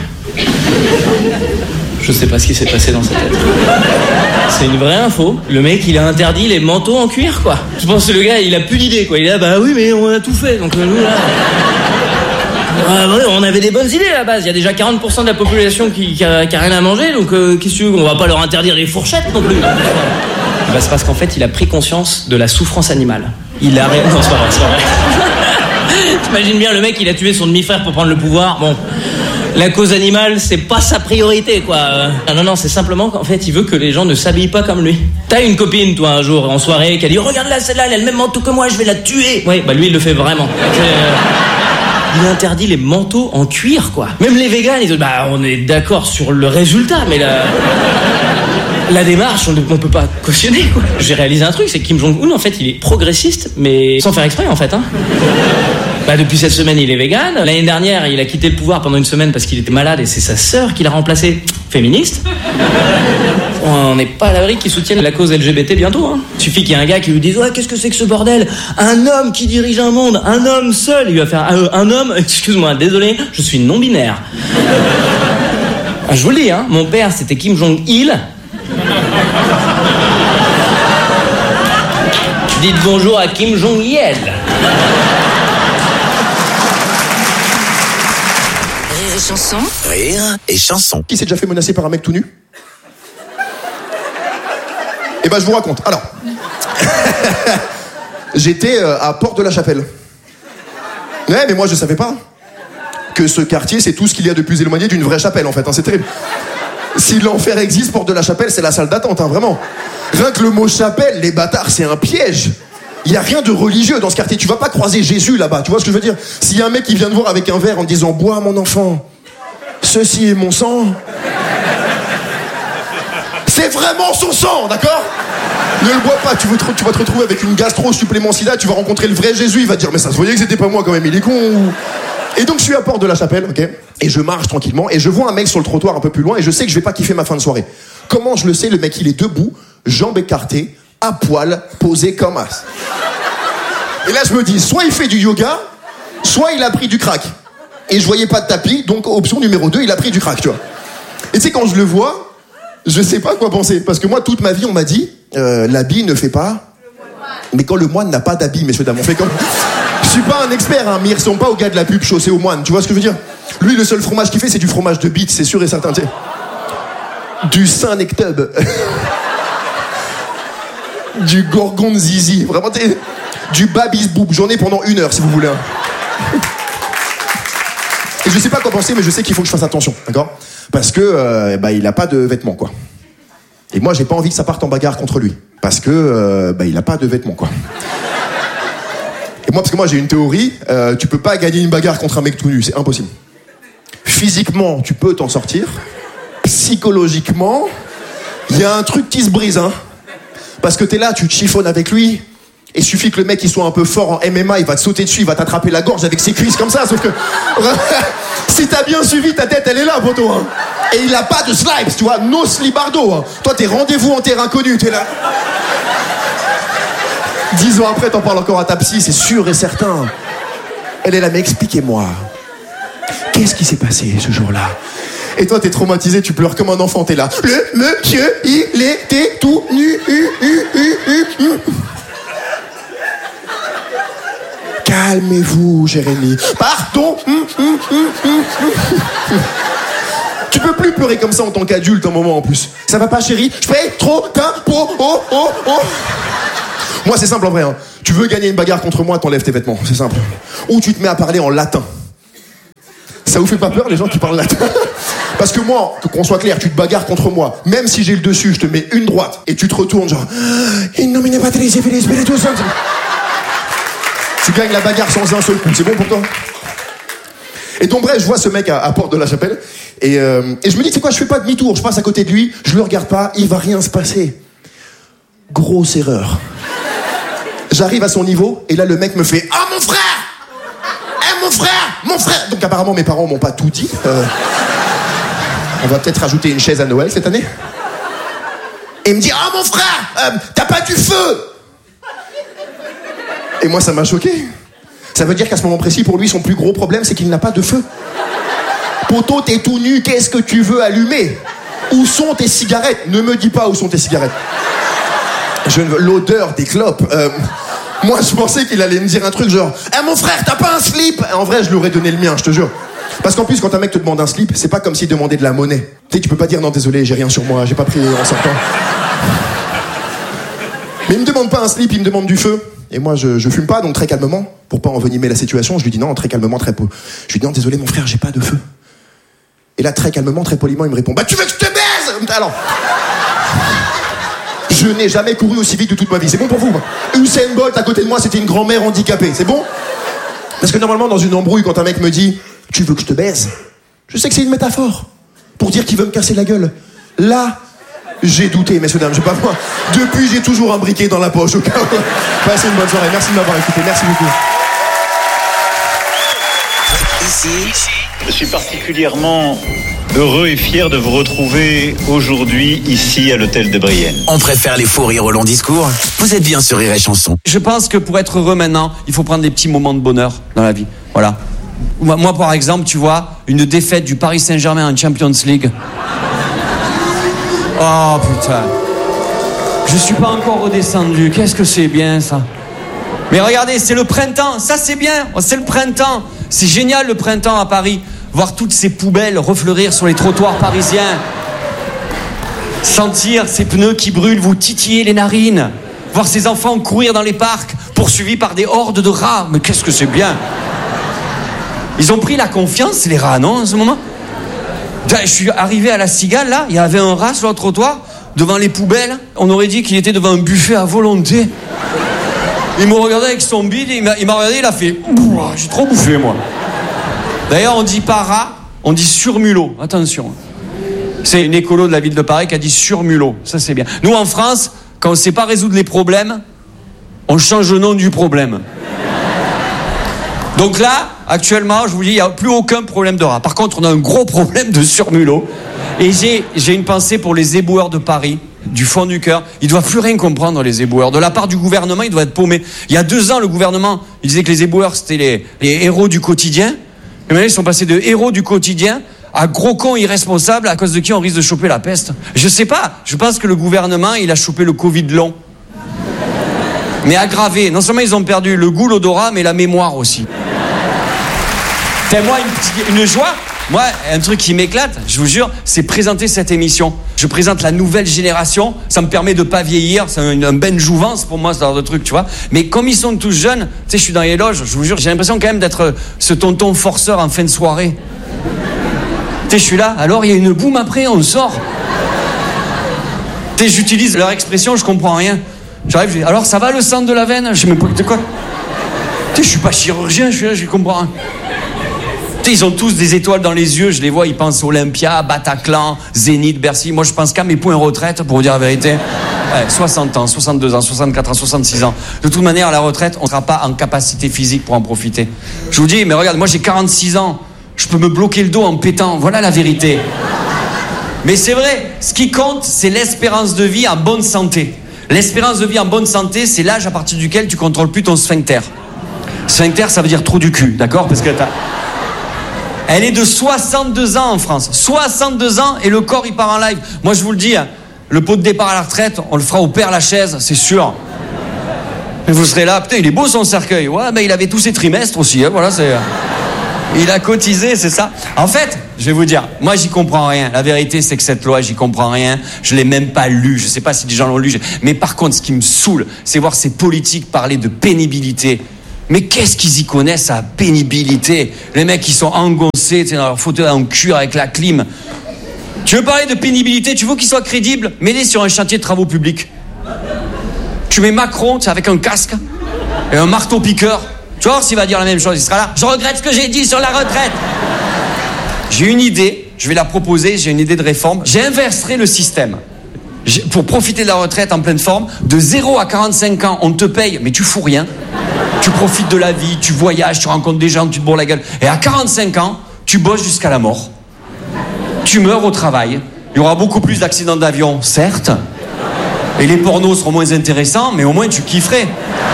Je sais pas ce qui s'est passé dans sa tête. C'est une vraie info. Le mec il a interdit les manteaux en cuir quoi. Je pense que le gars il a plus d'idées quoi, il est là bah oui mais on a tout fait donc nous là... Ouais, on avait des bonnes idées à la base. Il y a déjà 40% de la population qui a rien à manger, donc qu'est-ce que tu veux, on va pas leur interdire les fourchettes non plus. Bah, c'est parce qu'en fait, il a pris conscience de la souffrance animale. Il a... Non, c'est pas vrai, c'est pas vrai. T'imagines bien, le mec, il a tué son demi-frère pour prendre le pouvoir. Bon, la cause animale, c'est pas sa priorité, quoi. Non, c'est simplement qu'en fait, il veut que les gens ne s'habillent pas comme lui. T'as une copine, toi, un jour, en soirée, qui a dit « Regarde là, celle-là, elle a le même manteau que moi, je vais la tuer !» Ouais, bah lui, il le fait vraiment. Il interdit les manteaux en cuir, quoi. Même les végans, ils disent, bah, on est d'accord sur le résultat, mais la démarche, on peut pas cautionner, quoi. J'ai réalisé un truc, c'est que Kim Jong-un, en fait, il est progressiste, mais sans faire exprès, en fait, hein. Bah, depuis cette semaine, il est vegan. L'année dernière, il a quitté le pouvoir pendant une semaine parce qu'il était malade et c'est sa sœur qui l'a remplacé. Féministe. On n'est pas à l'abri qu'ils soutiennent la cause LGBT bientôt, hein. Suffit qu'il y ait un gars qui lui dise, ouais, qu'est-ce que c'est que ce bordel? Un homme qui dirige un monde, un homme seul. Il va faire, un homme, excuse-moi, désolé, je suis non-binaire. Je vous le dis, hein, mon père, c'était Kim Jong-il. Dites bonjour à Kim Jong-il. Rire et chanson. Rire et chanson. Qui s'est déjà fait menacer par un mec tout nu? Eh ben, je vous raconte. Alors, j'étais à Porte de la Chapelle. Ouais, mais moi, je savais pas que ce quartier, c'est tout ce qu'il y a de plus éloigné d'une vraie chapelle, en fait. Hein, c'est terrible. Si l'enfer existe, Porte de la Chapelle, c'est la salle d'attente, hein, vraiment. Rien que le mot chapelle, les bâtards, c'est un piège. Il y a rien de religieux dans ce quartier. Tu vas pas croiser Jésus là-bas. Tu vois ce que je veux dire? S'il y a un mec qui vient te voir avec un verre en te disant « Bois, mon enfant, ceci est mon sang », c'est vraiment son sang, d'accord? Ne le bois pas, tu vas te retrouver avec une gastro supplément sida, tu vas rencontrer le vrai Jésus, il va te dire mais ça se voyait que c'était pas moi quand même, il est con ou... Et donc je suis à Porte de la Chapelle, ok? Et je marche tranquillement, et je vois un mec sur le trottoir un peu plus loin, et je sais que je vais pas kiffer ma fin de soirée. Comment je le sais? Le mec il est debout, jambes écartées, à poil, posé comme as. Et là je me dis, soit il fait du yoga, soit il a pris du crack. Et je voyais pas de tapis, donc option numéro 2, il a pris du crack, tu vois. Et tu sais, quand je le vois, je sais pas quoi penser, parce que moi, toute ma vie, on m'a dit, l'habit ne fait pas... Mais quand le moine n'a pas d'habit, messieurs, dames, on fait comme... Je suis pas un expert, hein, mais ils ressemblent pas au gars de la pub chaussée au moine, tu vois ce que je veux dire? Lui, le seul fromage qu'il fait, c'est du fromage de bite, c'est sûr et certain, tu sais. Du Saint-Nectub. Du Gorgonzizi, vraiment, du Babis-Boub. J'en ai pendant 1 heure, si vous voulez. Et je sais pas quoi penser, mais je sais qu'il faut que je fasse attention, d'accord? Parce que il a pas de vêtements, quoi. Et moi, j'ai pas envie que ça parte en bagarre contre lui. Parce que il a pas de vêtements, quoi. Et moi, parce que moi, j'ai une théorie, tu peux pas gagner une bagarre contre un mec tout nu, c'est impossible. Physiquement, tu peux t'en sortir. Psychologiquement, il y a un truc qui se brise, hein. Parce que t'es là, tu te chiffonnes avec lui. Et il suffit que le mec il soit un peu fort en MMA, il va te sauter dessus, il va t'attraper la gorge avec ses cuisses comme ça, sauf que si t'as bien suivi, ta tête elle est là, poteau, hein. Et il a pas de slipes, tu vois, no slibardo, hein. Toi t'es rendez-vous en terrain connu, t'es là. 10 ans après t'en parles encore à ta psy, c'est sûr et certain. Elle est là, mais expliquez-moi, Qu'est-ce qui s'est passé ce jour-là? Et toi, t'es traumatisé, tu pleures comme un enfant, t'es là. Le monsieur, il était tout nu. Calmez-vous, Jérémy. Pardon. Tu peux plus pleurer comme ça en tant qu'adulte un moment en plus. Ça va pas, chérie? Je fais trop d'impôts. Moi, c'est simple en vrai. Hein. Tu veux gagner une bagarre contre moi, t'enlèves tes vêtements. C'est simple. Ou tu te mets à parler en latin. Ça vous fait pas peur, les gens qui parlent latin? Parce que moi, qu'on soit clair, tu te bagarres contre moi. Même si j'ai le dessus, je te mets une droite. Et tu te retournes genre... In nomine Patris et Filii Spiritus Sancti. Tu gagnes la bagarre sans un seul coup. C'est bon pour toi? Et donc bref, je vois ce mec à Porte de la Chapelle. Et je me dis, tu sais quoi, je fais pas demi-tour. Je passe à côté de lui, je le regarde pas, il va rien se passer. Grosse erreur. J'arrive à son niveau, et là le mec me fait... Ah, mon frère! Mon frère! Donc apparemment mes parents m'ont pas tout dit. On va peut-être rajouter une chaise à Noël cette année. Et il me dit, ah mon frère, t'as pas du feu! Et moi ça m'a choqué. Ça veut dire qu'à ce moment précis, pour lui, son plus gros problème, c'est qu'il n'a pas de feu. Poteau, t'es tout nu, qu'est-ce que tu veux allumer? Où sont tes cigarettes? Ne me dis pas où sont tes cigarettes. L'odeur des clopes. Moi, je pensais qu'il allait me dire un truc genre « mon frère, t'as pas un slip ?» En vrai, je lui aurais donné le mien, je te jure. Parce qu'en plus, quand un mec te demande un slip, c'est pas comme s'il demandait de la monnaie. Tu sais, tu peux pas dire « Non, désolé, j'ai rien sur moi, j'ai pas pris en sortant. » Mais il me demande pas un slip, il me demande du feu. Et moi, je fume pas, donc très calmement, pour pas envenimer la situation, je lui dis non, très calmement, très peu. Je lui dis non, désolé, mon frère, j'ai pas de feu. Et là, très calmement, très poliment, il me répond, bah tu veux que je te baise? Alors... Je n'ai jamais couru aussi vite de toute ma vie. C'est bon pour vous? Usain Bolt à côté de moi, c'était une grand-mère handicapée. C'est bon? Parce que normalement, dans une embrouille, quand un mec me dit « Tu veux que je te baise ?» Je sais que c'est une métaphore pour dire qu'il veut me casser la gueule. Là, j'ai douté, messieurs, dames. Je sais pas moi. Depuis, j'ai toujours un briquet dans la poche au cas où. Passez une bonne soirée. Merci de m'avoir écouté. Merci beaucoup. Ici, je suis particulièrement heureux et fier de vous retrouver aujourd'hui ici à l'hôtel de Brienne. On préfère les faux rires au long discours. Vous êtes bien sur Rire et Chanson. Je pense que pour être heureux maintenant, il faut prendre des petits moments de bonheur dans la vie. Voilà. Moi, par exemple, tu vois, une défaite du Paris Saint-Germain en Champions League. Oh putain. Je suis pas encore redescendu. Qu'est-ce que c'est bien ça. Mais regardez, c'est le printemps. Ça c'est bien. C'est le printemps. C'est génial le printemps à Paris. Voir toutes ces poubelles refleurir sur les trottoirs parisiens. Sentir ces pneus qui brûlent vous titiller les narines. Voir ces enfants courir dans les parcs poursuivis par des hordes de rats. Mais qu'est-ce que c'est bien. Ils ont pris la confiance, les rats, non, en ce moment? Je suis arrivé à la Cigale, là, il y avait un rat sur le trottoir, devant les poubelles. On aurait dit qu'il était devant un buffet à volonté. Il me regardait avec son bide, il m'a regardé, il a fait « J'ai trop bouffé, moi ». D'ailleurs, on dit pas rat, on dit surmulot. Attention. C'est une écolo de la ville de Paris qui a dit surmulot. Ça, c'est bien. Nous, en France, quand on ne sait pas résoudre les problèmes, on change le nom du problème. Donc là, actuellement, je vous dis, il n'y a plus aucun problème de rat. Par contre, on a un gros problème de surmulot. Et j'ai une pensée pour les éboueurs de Paris, du fond du cœur. Ils ne doivent plus rien comprendre, les éboueurs. De la part du gouvernement, ils doivent être paumés. Il y a 2 ans, le gouvernement, il disait que les éboueurs, c'était les héros du quotidien. Et maintenant, ils sont passés de héros du quotidien à gros cons irresponsables à cause de qui on risque de choper la peste. Je sais pas. Je pense que le gouvernement, il a chopé le Covid long. Mais aggravé. Non seulement ils ont perdu le goût, l'odorat, mais la mémoire aussi. Moi, une joie. Moi, un truc qui m'éclate, je vous jure, c'est présenter cette émission. Je présente la nouvelle génération, ça me permet de pas vieillir, c'est un ben jouvence pour moi, ce genre de truc, tu vois. Mais comme ils sont tous jeunes, tu sais, je suis dans les loges, je vous jure, j'ai l'impression quand même d'être ce tonton forceur en fin de soirée. Tu sais, je suis là, alors il y a une boum après, on sort. Tu sais, j'utilise leur expression, je comprends rien. J'arrive, je dis, alors ça va le sang de la veine? Je sais même pas de quoi. Tu sais, je suis pas chirurgien, je suis là, je comprends rien. Ils ont tous des étoiles dans les yeux, je les vois, ils pensent Olympia, Bataclan, Zénith, Bercy. Moi, je pense qu'à mes points retraite, pour vous dire la vérité. Ouais, 60 ans, 62 ans, 64 ans, 66 ans. De toute manière, à la retraite, on ne sera pas en capacité physique pour en profiter. Je vous dis, mais regarde, moi j'ai 46 ans, je peux me bloquer le dos en pétant, voilà la vérité. Mais c'est vrai, ce qui compte, c'est l'espérance de vie en bonne santé. L'espérance de vie en bonne santé, c'est l'âge à partir duquel tu contrôles plus ton sphincter. Sphincter, ça veut dire trou du cul, d'accord? Parce que t'as... Elle est de 62 ans en France. 62 ans et le corps il part en live. Moi je vous le dis, hein, le pot de départ à la retraite, on le fera au Père Lachaise, c'est sûr. Et vous serez là, putain il est beau son cercueil. Ouais mais il avait tous ses trimestres aussi, hein, voilà c'est... Il a cotisé, c'est ça. En fait, je vais vous dire, moi j'y comprends rien. La vérité c'est que cette loi, j'y comprends rien. Je l'ai même pas lue. Je sais pas si des gens l'ont lu. Mais par contre, ce qui me saoule, c'est voir ces politiques parler de pénibilité. Mais qu'est-ce qu'ils y connaissent à pénibilité? Les mecs qui sont engoncés dans leur fauteuil en cuir avec la clim. Tu veux parler de pénibilité? Tu veux qu'ils soient crédibles? Mets-les sur un chantier de travaux publics. Tu mets Macron, tu sais, avec un casque et un marteau piqueur. Tu vois s'il va dire la même chose, il sera là. Je regrette ce que j'ai dit sur la retraite. J'ai une idée, je vais la proposer, j'ai une idée de réforme. J'inverserai le système. Pour profiter de la retraite en pleine forme, de 0 à 45 ans, on te paye, mais tu fous rien. Tu profites de la vie, tu voyages, tu rencontres des gens, tu te bourres la gueule. Et à 45 ans, tu bosses jusqu'à la mort. Tu meurs au travail. Il y aura beaucoup plus d'accidents d'avion, certes. Et les pornos seront moins intéressants, mais au moins tu kifferais.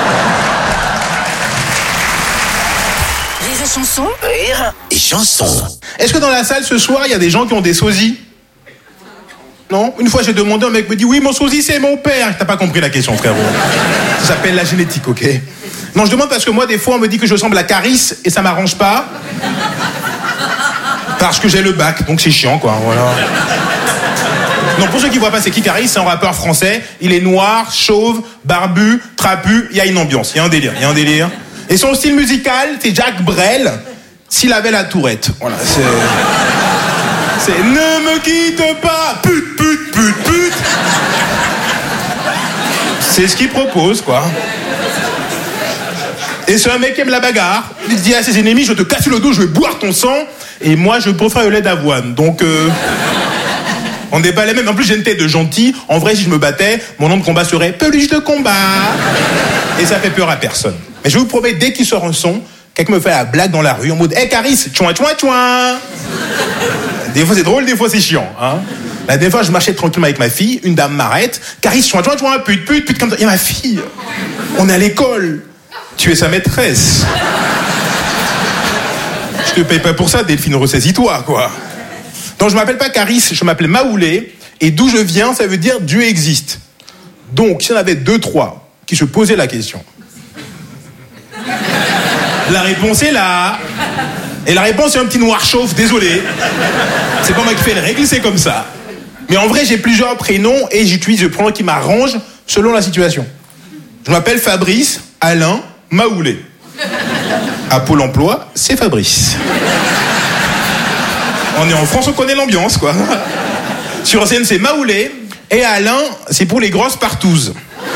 Rire et chanson. Est-ce que dans la salle ce soir, il y a des gens qui ont des sosies? Non? Une fois j'ai demandé, un mec me dit oui, mon sosie c'est mon père. T'as pas compris la question, frérot. Ça s'appelle la génétique, ok? Non, je demande parce que moi, des fois, on me dit que je ressemble à Caris et ça m'arrange pas. Parce que j'ai le bac, donc c'est chiant, quoi, voilà. Non, pour ceux qui voient pas, c'est qui Caris? C'est un rappeur français. Il est noir, chauve, barbu, trapu. Il y a une ambiance, il y a un délire. Et son style musical, c'est Jacques Brel, s'il avait la tourette. Voilà, c'est ne me quitte pas, pute. C'est ce qu'il propose, quoi. Et c'est un mec qui aime la bagarre. Il dit à ses ennemis, je te casse le dos, je vais boire ton sang. Et moi, je préfère le lait d'avoine. Donc, on n'est pas les mêmes. En plus, j'ai une tête de gentil. En vrai, si je me battais, mon nom de combat serait Peluche de combat. Et ça fait peur à personne. Mais je vous promets, dès qu'il sort un son, quelqu'un me fait la blague dans la rue en mode Hey Caris, tchouin. Des fois c'est drôle, des fois c'est chiant. Hein. La dernière fois, je marchais tranquillement avec ma fille, une dame m'arrête. Caris, tchouin, pute, comme ça. Et ma fille, on est à l'école. Tu es sa maîtresse. Je te paye pas pour ça, Delphine, ressaisis-toi, quoi. Donc je m'appelle pas Caris, je m'appelle Maoulé. Et d'où je viens, ça veut dire Dieu existe. Donc, s'il y en avait 2-3 qui se posaient la question. La réponse est là. Et la réponse est un petit noir chauve, désolé. C'est pas moi qui fais les règles, c'est comme ça. Mais en vrai, j'ai plusieurs prénoms et j'utilise le prénom qui m'arrange selon la situation. Je m'appelle Fabrice, Alain, Maoulé. À Pôle emploi, c'est Fabrice. On est en France, on connaît l'ambiance, quoi. Sur scène, c'est Maoulé. Et Alain, c'est pour les grosses partouzes.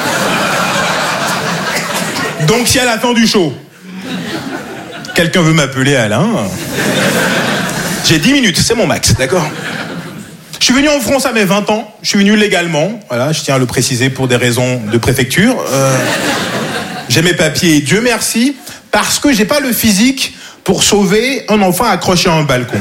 Donc, si à la fin du show, quelqu'un veut m'appeler Alain, j'ai 10 minutes, c'est mon max, d'accord? Je suis venu en France à mes 20 ans, je suis venu légalement, voilà, je tiens à le préciser pour des raisons de préfecture. J'ai mes papiers, Dieu merci, parce que j'ai pas le physique pour sauver un enfant accroché à un balcon.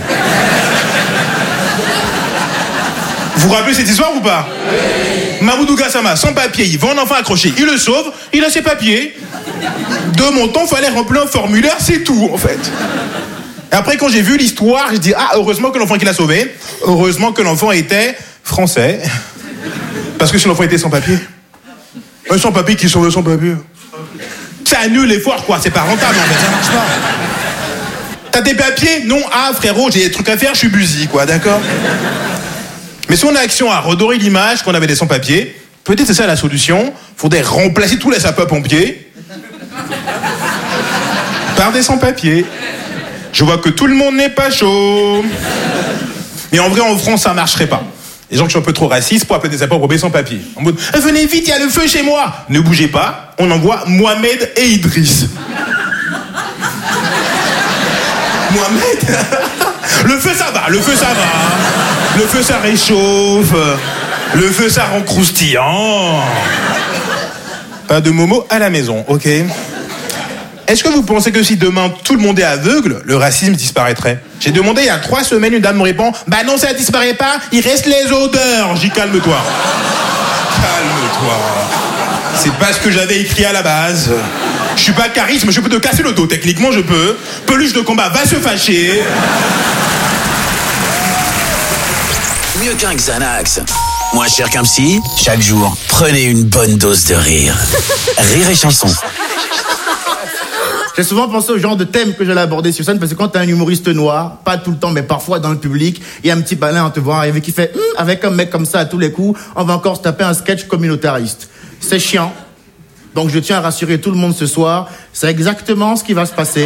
Vous vous rappelez cette histoire ou pas? Oui. Mamoudou Gassama, sans papier, il voit un enfant accroché, il le sauve, il a ses papiers. De mon temps, il fallait remplir un formulaire, c'est tout, en fait. Et après, quand j'ai vu l'histoire, j'ai dit, ah, heureusement que l'enfant qui l'a sauvé, heureusement que l'enfant était français. Parce que si l'enfant était sans papier, un sans papier qui sauve sans papier, ça annule l'effort, quoi, c'est pas rentable, en fait, ça marche pas. T'as des papiers? Non, ah, frérot, j'ai des trucs à faire, je suis busy, quoi, d'accord? Mais si on a action à redorer l'image qu'on avait des sans-papiers, peut-être c'est ça la solution. Faudrait remplacer tous les sapeurs-pompiers par des sans-papiers. Je vois que tout le monde n'est pas chaud. Mais en vrai, en France, ça marcherait pas. Les gens qui sont un peu trop racistes pour appeler des sapeurs-pompiers sans-papiers. En mode, venez vite, il y a le feu chez moi. Ne bougez pas, on envoie Mohamed et Idriss. Mohamed le feu ça va, le feu ça va. Le feu ça réchauffe. Le feu ça rend croustillant. Pas de Momo à la maison, ok? Est-ce que vous pensez que si demain tout le monde est aveugle, le racisme disparaîtrait? J'ai demandé il y a 3 semaines, une dame me répond, bah non ça disparaît pas, il reste les odeurs. J'y calme-toi. Calme-toi. C'est pas ce que j'avais écrit à la base. Je suis pas charisme, je peux te casser le dos, techniquement je peux. Peluche de combat va se fâcher. Mieux qu'un Xanax. Moins cher qu'un psy, chaque jour, prenez une bonne dose de rire. Rire et chanson. J'ai souvent pensé au genre de thème que j'allais aborder sur scène, parce que quand t'es un humoriste noir, pas tout le temps, mais parfois dans le public, il y a un petit balin en te voit arriver qui fait avec un mec comme ça à tous les coups, on va encore se taper un sketch communautariste. C'est chiant. Donc je tiens à rassurer tout le monde ce soir, c'est exactement ce qui va se passer.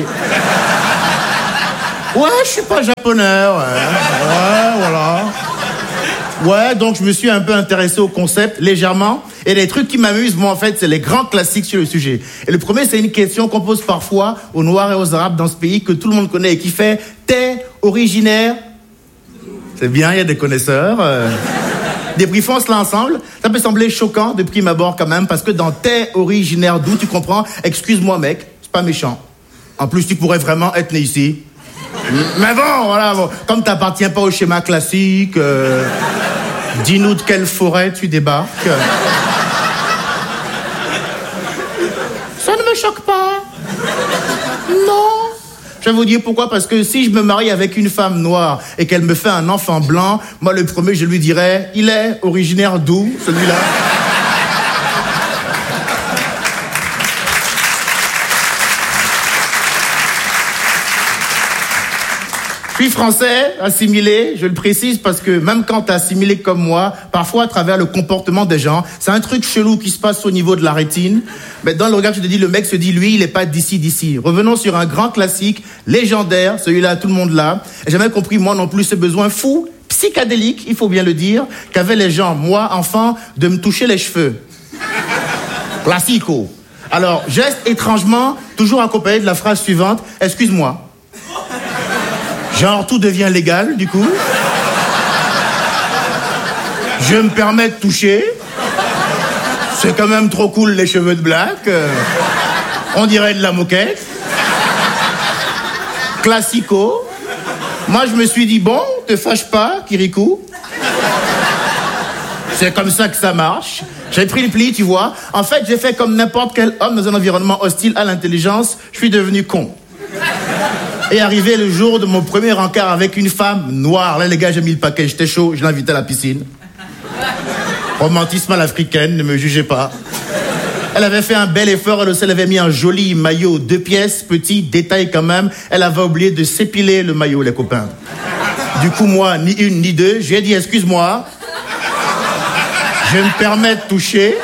Ouais, je suis pas japonais, ouais, voilà. Ouais, donc je me suis un peu intéressé au concept, légèrement. Et les trucs qui m'amusent, moi, en fait, c'est les grands classiques sur le sujet. Et le premier, c'est une question qu'on pose parfois aux Noirs et aux Arabes dans ce pays que tout le monde connaît et qui fait « T'es originaire ?» C'est bien, il y a des connaisseurs. Débriefons cela ensemble. Ça peut sembler choquant de prime abord quand même, parce que dans « T'es originaire d'où ?» tu comprends « Excuse-moi, mec, c'est pas méchant. En plus, tu pourrais vraiment être né ici. » Mais bon, voilà, bon. Comme t'appartiens pas au schéma classique, dis-nous de quelle forêt tu débarques. Ça ne me choque pas. Non. Je vais vous dire pourquoi, parce que si je me marie avec une femme noire et qu'elle me fait un enfant blanc, moi le premier je lui dirais, il est originaire d'où, celui-là? Je suis français, assimilé, je le précise parce que même quand t'es assimilé comme moi, parfois à travers le comportement des gens, c'est un truc chelou qui se passe au niveau de la rétine. Mais dans le regard, je te dis, le mec se dit, lui, il est pas d'ici. Revenons sur un grand classique, légendaire, celui-là, tout le monde l'a. Et j'ai jamais compris, moi non plus, ce besoin fou, psychédélique, il faut bien le dire, qu'avaient les gens, moi, enfant, de me toucher les cheveux. Classico. Alors, geste étrangement, toujours accompagné de la phrase suivante, excuse-moi. Genre, tout devient légal, du coup. Je me permets de toucher. C'est quand même trop cool, les cheveux de black. On dirait de la moquette. Classico. Moi, je me suis dit, bon, te fâche pas, Kirikou. C'est comme ça que ça marche. J'ai pris le pli, tu vois. En fait, j'ai fait comme n'importe quel homme dans un environnement hostile à l'intelligence. Je suis devenu con. Et arrivé le jour de mon premier encart avec une femme noire. Là, les gars, j'ai mis le paquet, j'étais chaud, je l'invitais à la piscine. Romantisme à l'africaine, ne me jugez pas. Elle avait fait un bel effort, elle aussi, elle avait mis un joli maillot, 2 pièces, petit, détail quand même. Elle avait oublié de s'épiler le maillot, les copains. Du coup, moi, ni une, ni deux, je lui ai dit, excuse-moi, je me permets de toucher.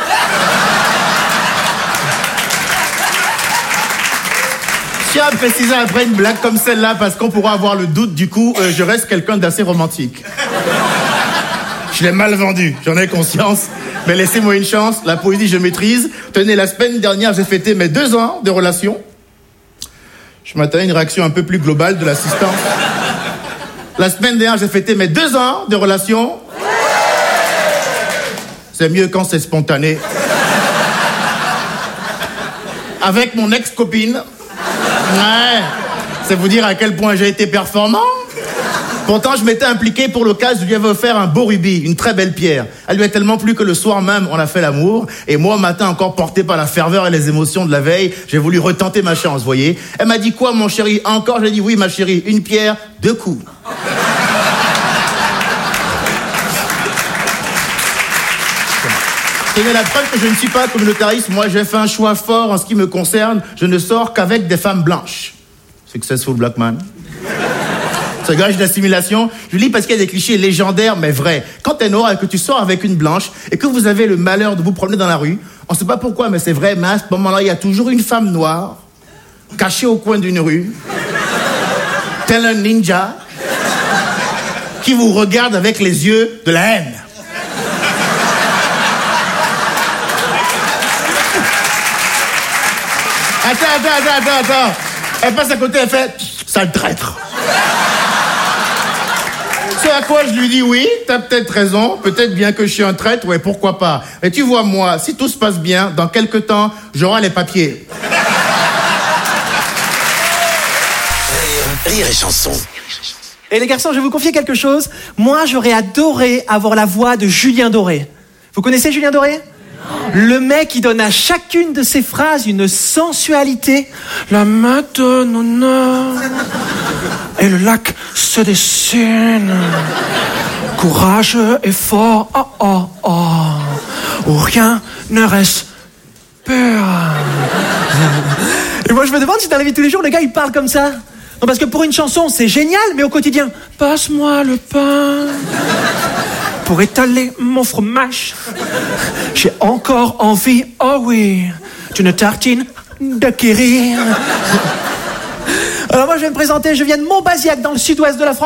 Je tiens à préciser après une blague comme celle-là, parce qu'on pourra avoir le doute, du coup, je reste quelqu'un d'assez romantique. Je l'ai mal vendu, j'en ai conscience, mais laissez-moi une chance, la poésie je maîtrise. Tenez, la semaine dernière, j'ai fêté mes 2 ans de relation. Je m'attendais à une réaction un peu plus globale de l'assistante. La semaine dernière, j'ai fêté mes 2 ans de relation. C'est mieux quand c'est spontané. Avec mon ex-copine. Ouais, c'est vous dire à quel point j'ai été performant. Pourtant, je m'étais impliqué pour le cas, je lui avais offert un beau rubis, une très belle pierre. Elle lui a tellement plu que le soir même, on a fait l'amour. Et moi, au matin, encore porté par la ferveur et les émotions de la veille, j'ai voulu retenter ma chance, vous voyez. Elle m'a dit quoi, mon chéri? Encore? J'ai dit oui, ma chérie, une pierre, 2 coups. Tenez la preuve que je ne suis pas communautariste. Moi, j'ai fait un choix fort en ce qui me concerne. Je ne sors qu'avec des femmes blanches. Successful black man. Ce gage d'assimilation, je lis parce qu'il y a des clichés légendaires, mais vrais. Quand t'es noir et que tu sors avec une blanche et que vous avez le malheur de vous promener dans la rue, on sait pas pourquoi, mais c'est vrai, mais à ce moment-là, il y a toujours une femme noire, cachée au coin d'une rue, tel un ninja, qui vous regarde avec les yeux de la haine. Attends. Elle passe à côté, elle fait « sale traître ». Ce à quoi je lui dis « oui, t'as peut-être raison, peut-être bien que je suis un traître, ouais, pourquoi pas. Mais tu vois, moi, si tout se passe bien, dans quelques temps, j'aurai les papiers. » Rire et chanson. Et les garçons, je vais vous confier quelque chose. Moi, j'aurais adoré avoir la voix de Julien Doré. Vous connaissez Julien Doré ? Le mec, il donne à chacune de ses phrases une sensualité. La Madonna et le lac se dessine courageux et fort, oh oh oh, où rien ne reste pur. Et moi je me demande si dans la vie de tous les jours, le gars il parle comme ça. Non, parce que pour une chanson c'est génial, mais au quotidien, passe-moi le pain pour étaler mon fromage. J'ai encore envie, oh oui, d'une tartine de Kéry. Alors moi je vais me présenter, je viens de Montbazillac dans le sud-ouest de la France.